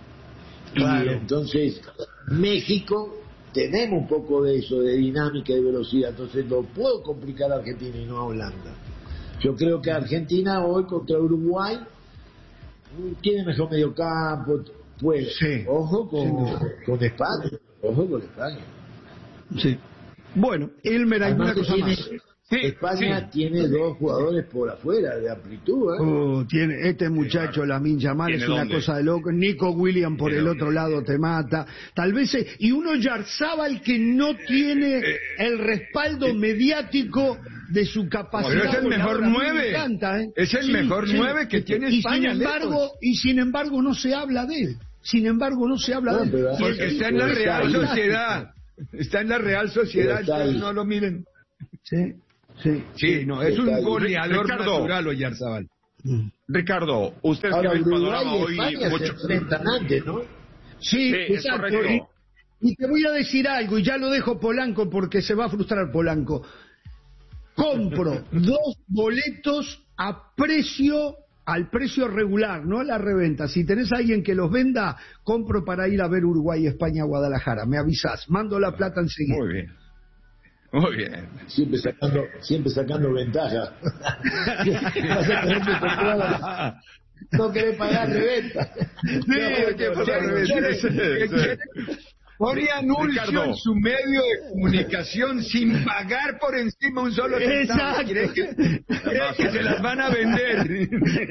claro. Y entonces México, tenemos un poco de eso, de dinámica y de velocidad, entonces lo puedo complicar a Argentina y no a Holanda. Yo creo que Argentina hoy contra Uruguay tiene mejor mediocampo, pues sí. ojo con, sí. con España, ojo con España. Sí. Bueno, Elmer, hay una cosa tiene, más. Sí, España sí. tiene dos jugadores por afuera de amplitud. ¿eh? Oh, tiene este muchacho, Lamine Yamal, es una dónde? cosa de loco. Nico Williams por el otro lado te mata. Tal vez y uno Yarzábal que no tiene el respaldo mediático de su capacidad. Pero es el mejor nueve. Encanta, ¿eh? Es el sí, mejor sí, nueve que tiene y España. Sin embargo, y sin embargo no se habla de él. Sin embargo no se habla no, de él. Porque está en la Real Sociedad. Está en la Real Sociedad, entonces no lo miren. Sí, sí. Sí, no, es un goleador Ricardo, natural, Oyarzabal. Ricardo, usted que ve el panorama hoy mucho... antes, ¿no? Sí, sí, exacto. Y, y te voy a decir algo, y ya lo dejo Polanco porque se va a frustrar Polanco. Compro dos boletos a precio, al precio regular, no a la reventa. Si tenés a alguien que los venda, compro para ir a ver Uruguay, España, Guadalajara. Me avisás, mando la plata enseguida. Muy bien. Muy bien. Siempre sacando, siempre sacando ventaja. No querés pagar reventa. Sí, no, que pagar reventa. Pone anuncio Ricardo. En su medio de comunicación sin pagar por encima un solo centavo. ¿Crees que, ¿crees que se las van a vender?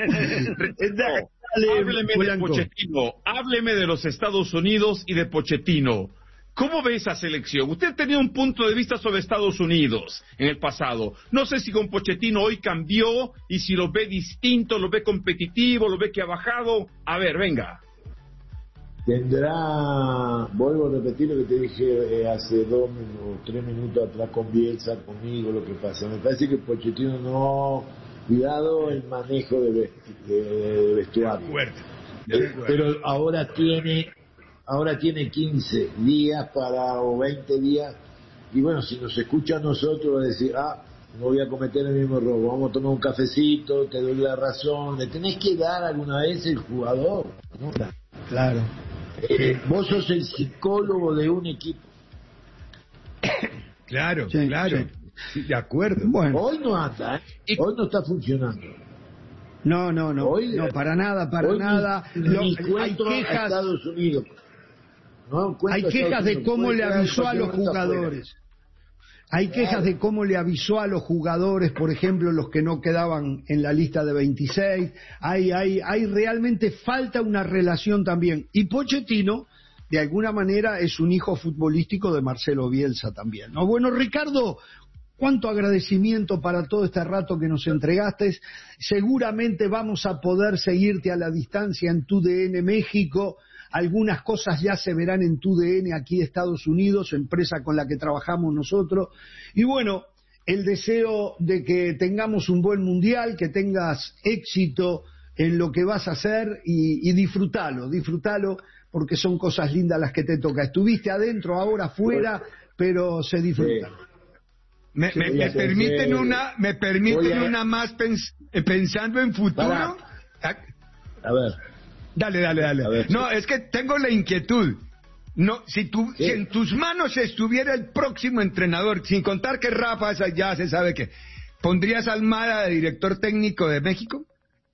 Hábleme de Pochettino, hábleme de los Estados Unidos y de Pochettino. ¿Cómo ve esa selección? Usted tenía un punto de vista sobre Estados Unidos en el pasado. No sé si con Pochettino hoy cambió y si lo ve distinto, lo ve competitivo, lo ve que ha bajado. A ver, venga. Tendrá, vuelvo a repetir lo que te dije eh, hace dos o tres minutos atrás con Bielsa, conmigo, lo que pasa. Me parece que Pochettino no, cuidado el manejo de, de, de vestuario. De de Pero ahora tiene, ahora tiene quince días para, o veinte días, y bueno, si nos escucha a nosotros va a decir, ah, no voy a cometer el mismo error, vamos a tomar un cafecito, te doy la razón, le tenés que dar alguna vez el jugador, ¿no? Claro. Eh, vos sos el psicólogo de un equipo. Claro, sí, claro. Sí. Sí, de acuerdo. Bueno. Hoy no anda, ¿eh? Hoy no está funcionando. No, no, no. Hoy, no, para nada, para nada. Ni, Lo, ni hay quejas. A Estados Unidos. No, hay quejas de cómo le avisó a los jugadores. Hay quejas de cómo le avisó a los jugadores, por ejemplo, los que no quedaban en la lista de veintiséis. Hay, hay, hay realmente falta una relación también. Y Pochettino, de alguna manera, es un hijo futbolístico de Marcelo Bielsa también, ¿no? Bueno, Ricardo, cuánto agradecimiento para todo este rato que nos entregaste. Seguramente vamos a poder seguirte a la distancia en Tu D N México. Algunas cosas ya se verán en Tu D N aquí de Estados Unidos, empresa con la que trabajamos nosotros. Y bueno, el deseo de que tengamos un buen mundial, que tengas éxito en lo que vas a hacer y, y disfrutalo, disfrutalo, porque son cosas lindas las que te toca. Estuviste adentro, ahora afuera, pero se disfruta. Sí. Me, sí, me, me permiten una, me permiten a... una más pens, pensando en futuro. Para. A ver. Dale, dale, dale. Ver, no, sí. Es que tengo la inquietud. No, si, tu, sí. si en tus manos estuviera el próximo entrenador, sin contar que Rafa ya se sabe que, ¿pondrías a Almada de director técnico de México?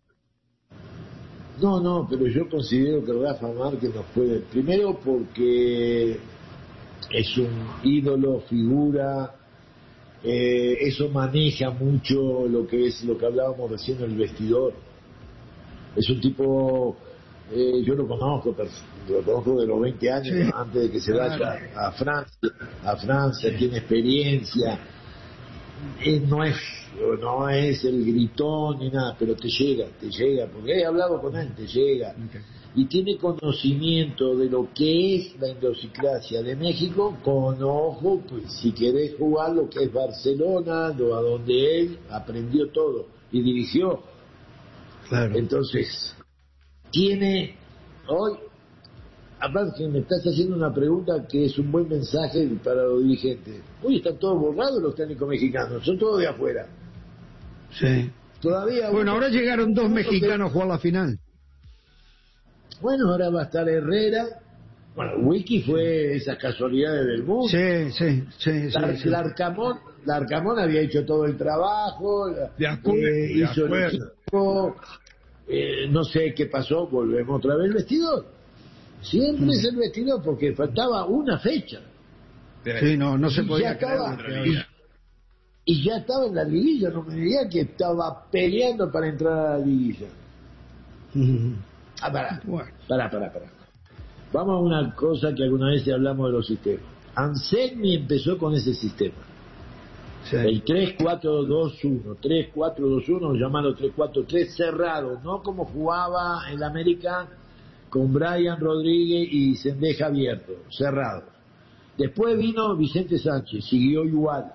No, no, pero yo considero que Rafa Márquez nos puede. Primero porque es un ídolo, figura, eh, eso maneja mucho lo que es lo que hablábamos recién del vestidor. Es un tipo. Eh, yo lo conozco, lo conozco de los veinte años, sí. Antes de que se vaya a Francia, a Francia, tiene experiencia, eh, no es no es el gritón ni nada, pero te llega, te llega, porque he hablado con él, te llega, okay. Y tiene conocimiento de lo que es la idiosincrasia de México, con ojo, pues, si querés jugar lo que es Barcelona, lo, a donde él aprendió todo y dirigió. Claro. Entonces, tiene hoy, aparte que me estás haciendo una pregunta que es un buen mensaje para los dirigentes. Hoy están todos borrados los técnicos mexicanos, son todos de afuera. Sí. Todavía. Bueno, ahora llegaron dos mexicanos a jugar la final. Bueno, ahora va a estar Herrera. Bueno, Wiki fue esas casualidades del mundo. Sí, sí, sí. La, sí, sí. Larcamón, Larcamón había hecho todo el trabajo. De acuerdo. Eh, de hizo acuerdo. el equipo. Eh, no sé qué pasó, volvemos otra vez al vestidor. Siempre mm. es el vestidor porque faltaba una fecha. Sí, no, no se podía estaba, y, y ya estaba en la liguilla, no me diría que estaba peleando para entrar a la liguilla. Mm. Ah, pará, bueno. pará, pará, pará. Vamos a una cosa que alguna vez hablamos de los sistemas. Anselmi empezó con ese sistema. Sí. El tres cuatro dos uno, tres cuatro dos uno, llamando tres cuatro tres cerrado, no como jugaba en la América con Brian Rodríguez y Sendeja abierto, cerrado. Después vino Vicente Sánchez, siguió igual.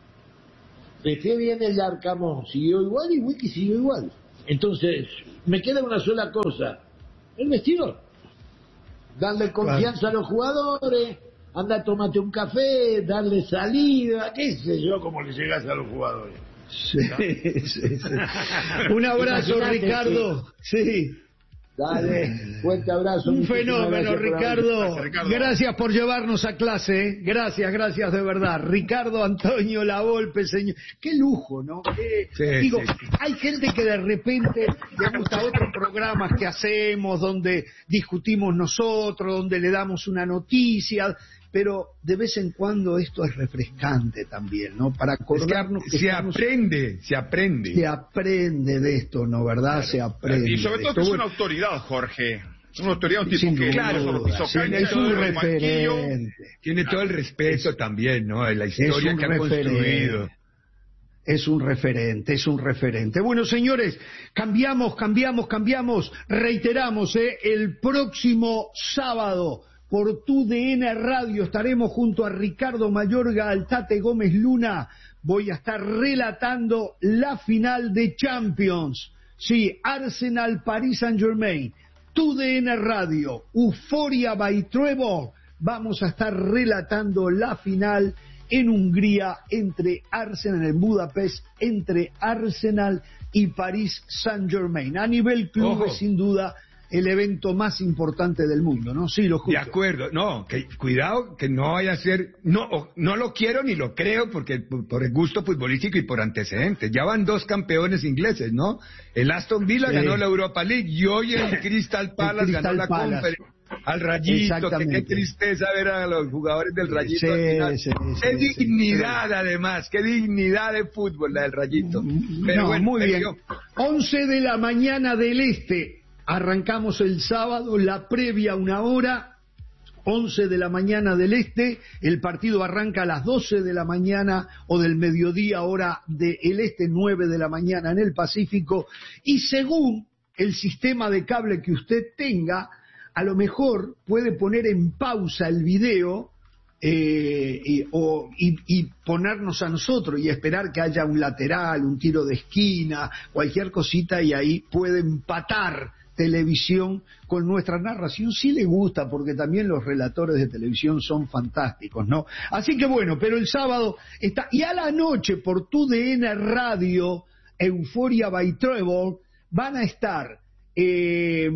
Después viene el Arcamón, siguió igual, y Wiki siguió igual. Entonces, me queda una sola cosa, el vestidor. Darle confianza claro. a los jugadores, anda, tómate un café, darle salida, qué sé yo, cómo le llegas a los jugadores. Sí, sí, sí. Un abrazo, Ricardo. Sí. Dale, fuerte abrazo. Un fenómeno, Ricardo. Ricardo. Gracias por llevarnos a clase, ¿eh? Gracias, gracias de verdad. Ricardo Antonio Lavolpe, señor. Qué lujo, ¿no? Qué... Sí, Digo, sí, sí. Hay gente que de repente le gusta otros programas que hacemos, donde discutimos nosotros, donde le damos una noticia, pero de vez en cuando esto es refrescante también, ¿no? Para acordarnos es que, que se estamos... aprende, se aprende. Se aprende de esto, ¿no? ¿Verdad? Claro. Se aprende. Y sobre todo que es una autoridad, Jorge. Es una autoridad, un tipo Sin que claro, no solo pisó sí, cancha, es un referente. Tiene todo el respeto es, también, ¿no? De la historia que ha construido. Es un referente, es un referente. Bueno, señores, cambiamos, cambiamos, cambiamos. Reiteramos, ¿eh? El próximo sábado, por T U D N Radio, estaremos junto a Ricardo Mayorga, Altate Gómez Luna. Voy a estar relatando la final de Champions. Sí, Arsenal, Paris Saint-Germain. T U D N Radio, Euphoria by Trevor. Vamos a estar relatando la final en Hungría entre Arsenal, en Budapest, entre Arsenal y Paris Saint-Germain. A nivel club, sin duda, el evento más importante del mundo, ¿no? Sí, lo escucho. De acuerdo, no, que cuidado que no vaya a ser, no, no lo quiero ni lo creo porque por el gusto futbolístico y por antecedentes. Ya van dos campeones ingleses, ¿no? El Aston Villa sí. ganó la Europa League y hoy el Crystal Palace Crystal ganó la Conference. Al Rayito, que qué tristeza ver a los jugadores del Rayito sí, al final. Sí, qué sí, dignidad sí. además, qué dignidad de fútbol la del Rayito. Pero no, bueno, muy bien. yo... once de la mañana del Este. Arrancamos el sábado, la previa una hora, once de la mañana del Este, el partido arranca a las doce de la mañana o del mediodía, hora del Este, nueve de la mañana en el Pacífico, y según el sistema de cable que usted tenga, a lo mejor puede poner en pausa el video eh, y, o, y, y ponernos a nosotros y esperar que haya un lateral, un tiro de esquina, cualquier cosita, y ahí puede empatar televisión con nuestra narración, si le gusta, porque también los relatores de televisión son fantásticos, ¿no? Así que bueno, pero el sábado está, y a la noche por T U D N Radio, Euphoria by Trevor, van a estar eh,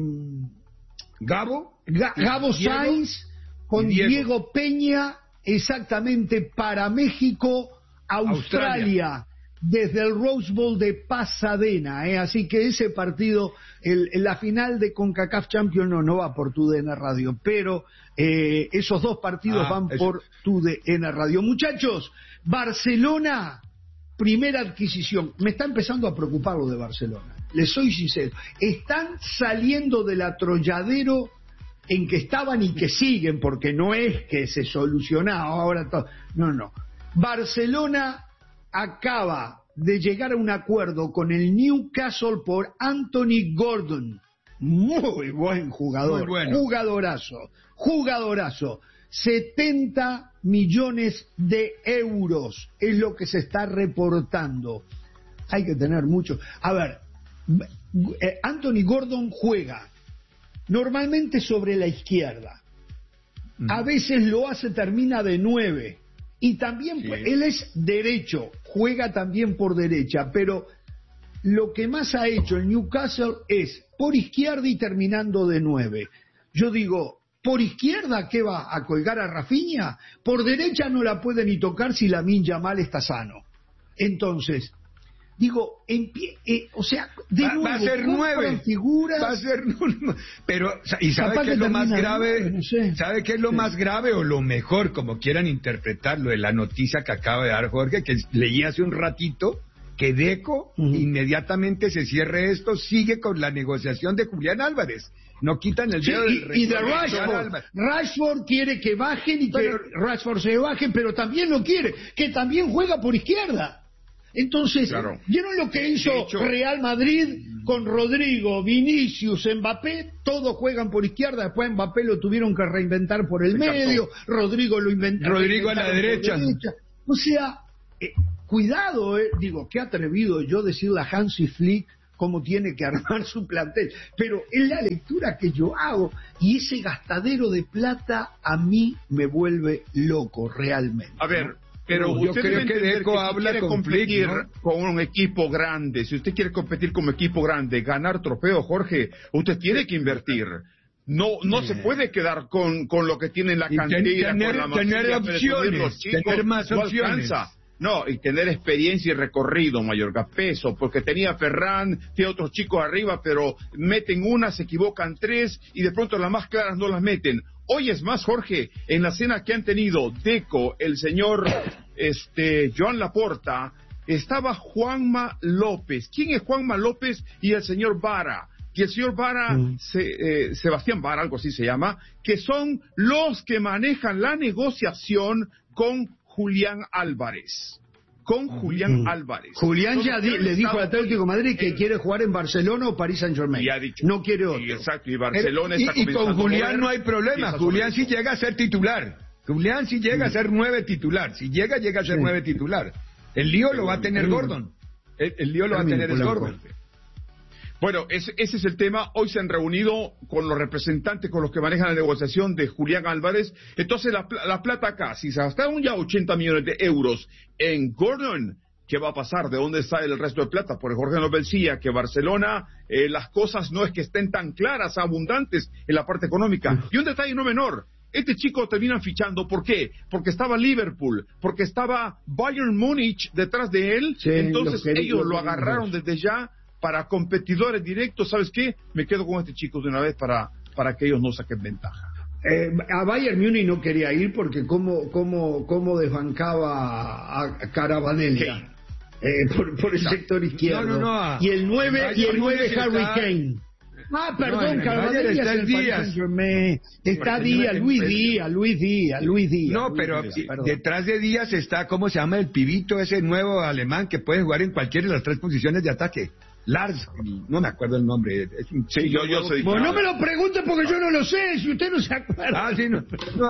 Gabo, Ga, Gabo Diego, Sainz con Diego. Diego Peña, exactamente para México, Australia. Australia. Desde el Rose Bowl de Pasadena, ¿eh? Así que ese partido, el, la final de CONCACAF Champions no, no va por T U D N Radio, pero eh, esos dos partidos ah, van eso. por T U D N Radio. Muchachos, Barcelona, primera adquisición. Me está empezando a preocupar lo de Barcelona, les soy sincero. Están saliendo del atolladero en que estaban y que siguen, porque no es que se solucionaba ahora todo. No, no. Barcelona acaba de llegar a un acuerdo con el Newcastle por Anthony Gordon. Muy buen jugador, Muy bueno. jugadorazo, jugadorazo. setenta millones de euros es lo que se está reportando. Hay que tener mucho. A ver, Anthony Gordon juega normalmente sobre la izquierda. A veces lo hace, termina de nueve. Y también, sí. él es derecho, juega también por derecha, pero lo que más ha hecho el Newcastle es por izquierda y terminando de nueve. Yo digo, ¿por izquierda qué va? ¿A colgar a Rafinha? Por derecha no la puede ni tocar si Lamine Yamal está sano. Entonces, digo, en pie, eh, o sea, de va, nuevo, va a ser nueve figuras. Va a ser pero y sabe qué es lo más grave, nueve, no sé. sabe qué es lo sí. más grave o lo mejor, como quieran interpretarlo, de la noticia que acaba de dar Jorge, que leí hace un ratito, que Deco uh-huh. inmediatamente se cierre esto, sigue con la negociación de Julián Álvarez. No quitan el dedo sí, del y, y de Rashford. Rashford quiere que bajen y pero, que Rashford se baje, pero también lo quiere, que también juega por izquierda. Entonces, claro. ¿vieron lo que hizo hecho, Real Madrid con Rodrigo, Vinicius, Mbappé? Todos juegan por izquierda, después Mbappé lo tuvieron que reinventar por el exacto. medio, Rodrigo lo inventó. Rodrigo a la derecha. derecha. O sea, eh, cuidado, eh. digo, qué atrevido yo decirle a Hansi Flick cómo tiene que armar su plantel, pero es la lectura que yo hago, y ese gastadero de plata a mí me vuelve loco realmente. A ver, ¿no? Pero yo creo que Deco que habla si con competir Flick, ¿no? con un equipo grande, si usted quiere competir como equipo grande, ganar trofeo, Jorge, usted tiene que invertir. No no se puede quedar con, con lo que tiene en la cantera, tener, con la tener opciones, chicos, tener más no opciones. Alcanza. No, y tener experiencia y recorrido, Mayorga, peso, porque tenía Ferran, tiene otros chicos arriba, pero meten una, se equivocan tres, y de pronto las más claras no las meten. Hoy es más, Jorge, en la cena que han tenido Deco, el señor este Joan Laporta, estaba Juanma López. ¿Quién es Juanma López? Y el señor Vara. Y el señor Vara, mm. se, eh, Sebastián Vara, algo así se llama, que son los que manejan la negociación con Julián Álvarez. Con Julián mm. Álvarez. Julián ya di, le dijo al Atlético de Madrid que el, quiere jugar en Barcelona o París Saint-Germain. Y ha dicho. No quiere otro. Y exacto, y Barcelona el, está y, y con Julián no hay problema. Julián sí llega a ser titular. Julián sí llega mm. a ser nueve titular. Si llega, llega a ser sí. nueve titular. El lío lo va a tener Gordon. El, el lío lo va a tener es Gordon. Bueno, ese, ese es el tema. Hoy se han reunido con los representantes, con los que manejan la negociación de Julián Álvarez. Entonces, la, la plata acá, si se gastaron ya ochenta millones de euros en Gordon, ¿qué va a pasar? ¿De dónde sale el resto de plata? Porque Jorge nos decía que Barcelona, eh, las cosas no es que estén tan claras, abundantes en la parte económica. Y un detalle no menor. Este chico terminan fichando, ¿por qué? Porque estaba Liverpool, porque estaba Bayern Múnich detrás de él. Sí, entonces ellos lo agarraron desde ya para competidores directos. ¿Sabes qué? Me quedo con este chico de una vez para, para que ellos no saquen ventaja. Eh, a Bayern Múnich no quería ir porque cómo, cómo, cómo desbancaba a Caravanella eh, por, por el no. sector izquierdo. No, no, no. Y el nueve, y el nueve Harry está... Kane. Ah, perdón, no, Caravanella está el Díaz. Está Díaz, Luis Díaz, Luis Díaz, Luis Díaz. No, pero Luis Díaz, detrás de Díaz está, ¿cómo se llama el pibito ese nuevo alemán que puede jugar en cualquiera de las tres posiciones de ataque? Lars, no me acuerdo el nombre. Es un... Sí, yo, yo soy. Bueno, no me lo pregunte porque yo no lo sé, si usted no se acuerda. Ah, sí, no.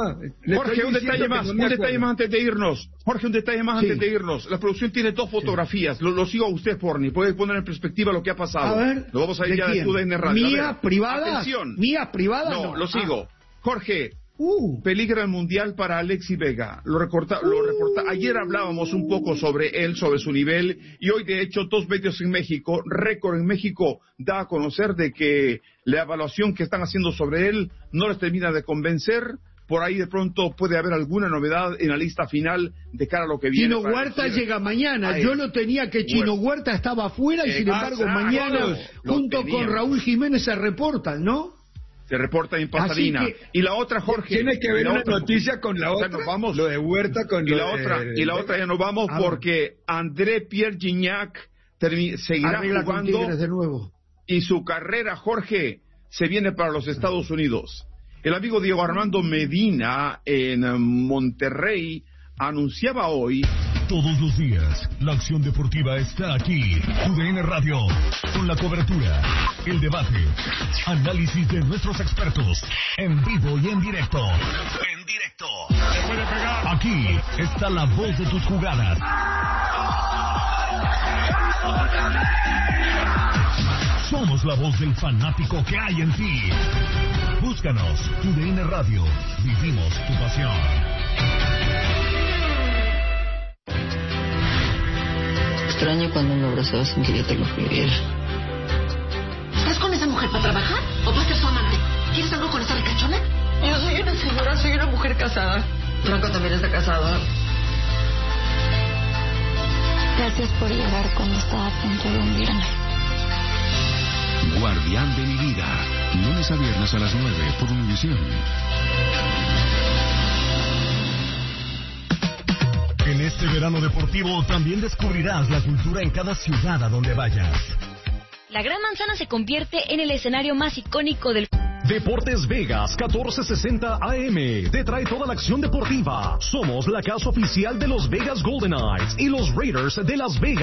no Jorge, un detalle más, no un detalle más antes de irnos. Jorge, un detalle más sí. antes de irnos. La producción tiene dos fotografías. Sí. Lo, lo sigo a usted, Porni. Puede poner en perspectiva lo que ha pasado. A ver. Lo vamos a ir ya de T U D N Radio. ¿Mías privadas? Atención. ¿Mías privadas? No, no. lo sigo. Ah. Jorge. Uh. Peligra el mundial para Alexis Vega. Lo recorta, uh. lo reporta. Ayer hablábamos un poco sobre él, sobre su nivel, y hoy de hecho dos medios en México, Récord en México, da a conocer de que la evaluación que están haciendo sobre él no les termina de convencer. Por ahí de pronto puede haber alguna novedad en la lista final de cara a lo que viene. Chino Huerta llega mañana. Yo lo tenía que Chino Huerta estaba afuera y sin embargo mañana junto con Raúl Jiménez se reportan, ¿no? Se reporta en Pasadena. Que, y la otra, Jorge, tiene que ver una otra, noticia con la otra. Nos vamos. Lo de Huerta con y lo la de, otra de, y la de, otra ya nos vamos ah, porque André Pierre Gignac termi, seguirá jugando de nuevo. Y su carrera, Jorge, se viene para los Estados Unidos. El amigo Diego Armando Medina en Monterrey anunciaba hoy. Todos los días, la acción deportiva está aquí. T U D N Radio, con la cobertura, el debate, análisis de nuestros expertos, en vivo y en directo. En directo. Aquí está la voz de tus jugadas. Somos la voz del fanático que hay en ti. Búscanos, T U D N Radio. Vivimos tu pasión. Extraño cuando me abrazabas sin que yo te lo pidiera. ¿Estás con esa mujer para trabajar o para ser su amante? ¿Quieres algo con esa ricachona? Yo soy una señora, soy una mujer casada. Franco también está casado. Gracias por llegar cuando estaba a punto de hundirme. Guardián de mi vida. Lunes a viernes a las nueve por Univisión. En este verano verano deportivo también descubrirás la cultura en cada ciudad a donde vayas. La Gran Manzana se convierte en el escenario más icónico del... Deportes Vegas catorce sesenta A M te trae toda la acción deportiva. Somos la casa oficial de los Vegas Golden Knights y los Raiders de Las Vegas.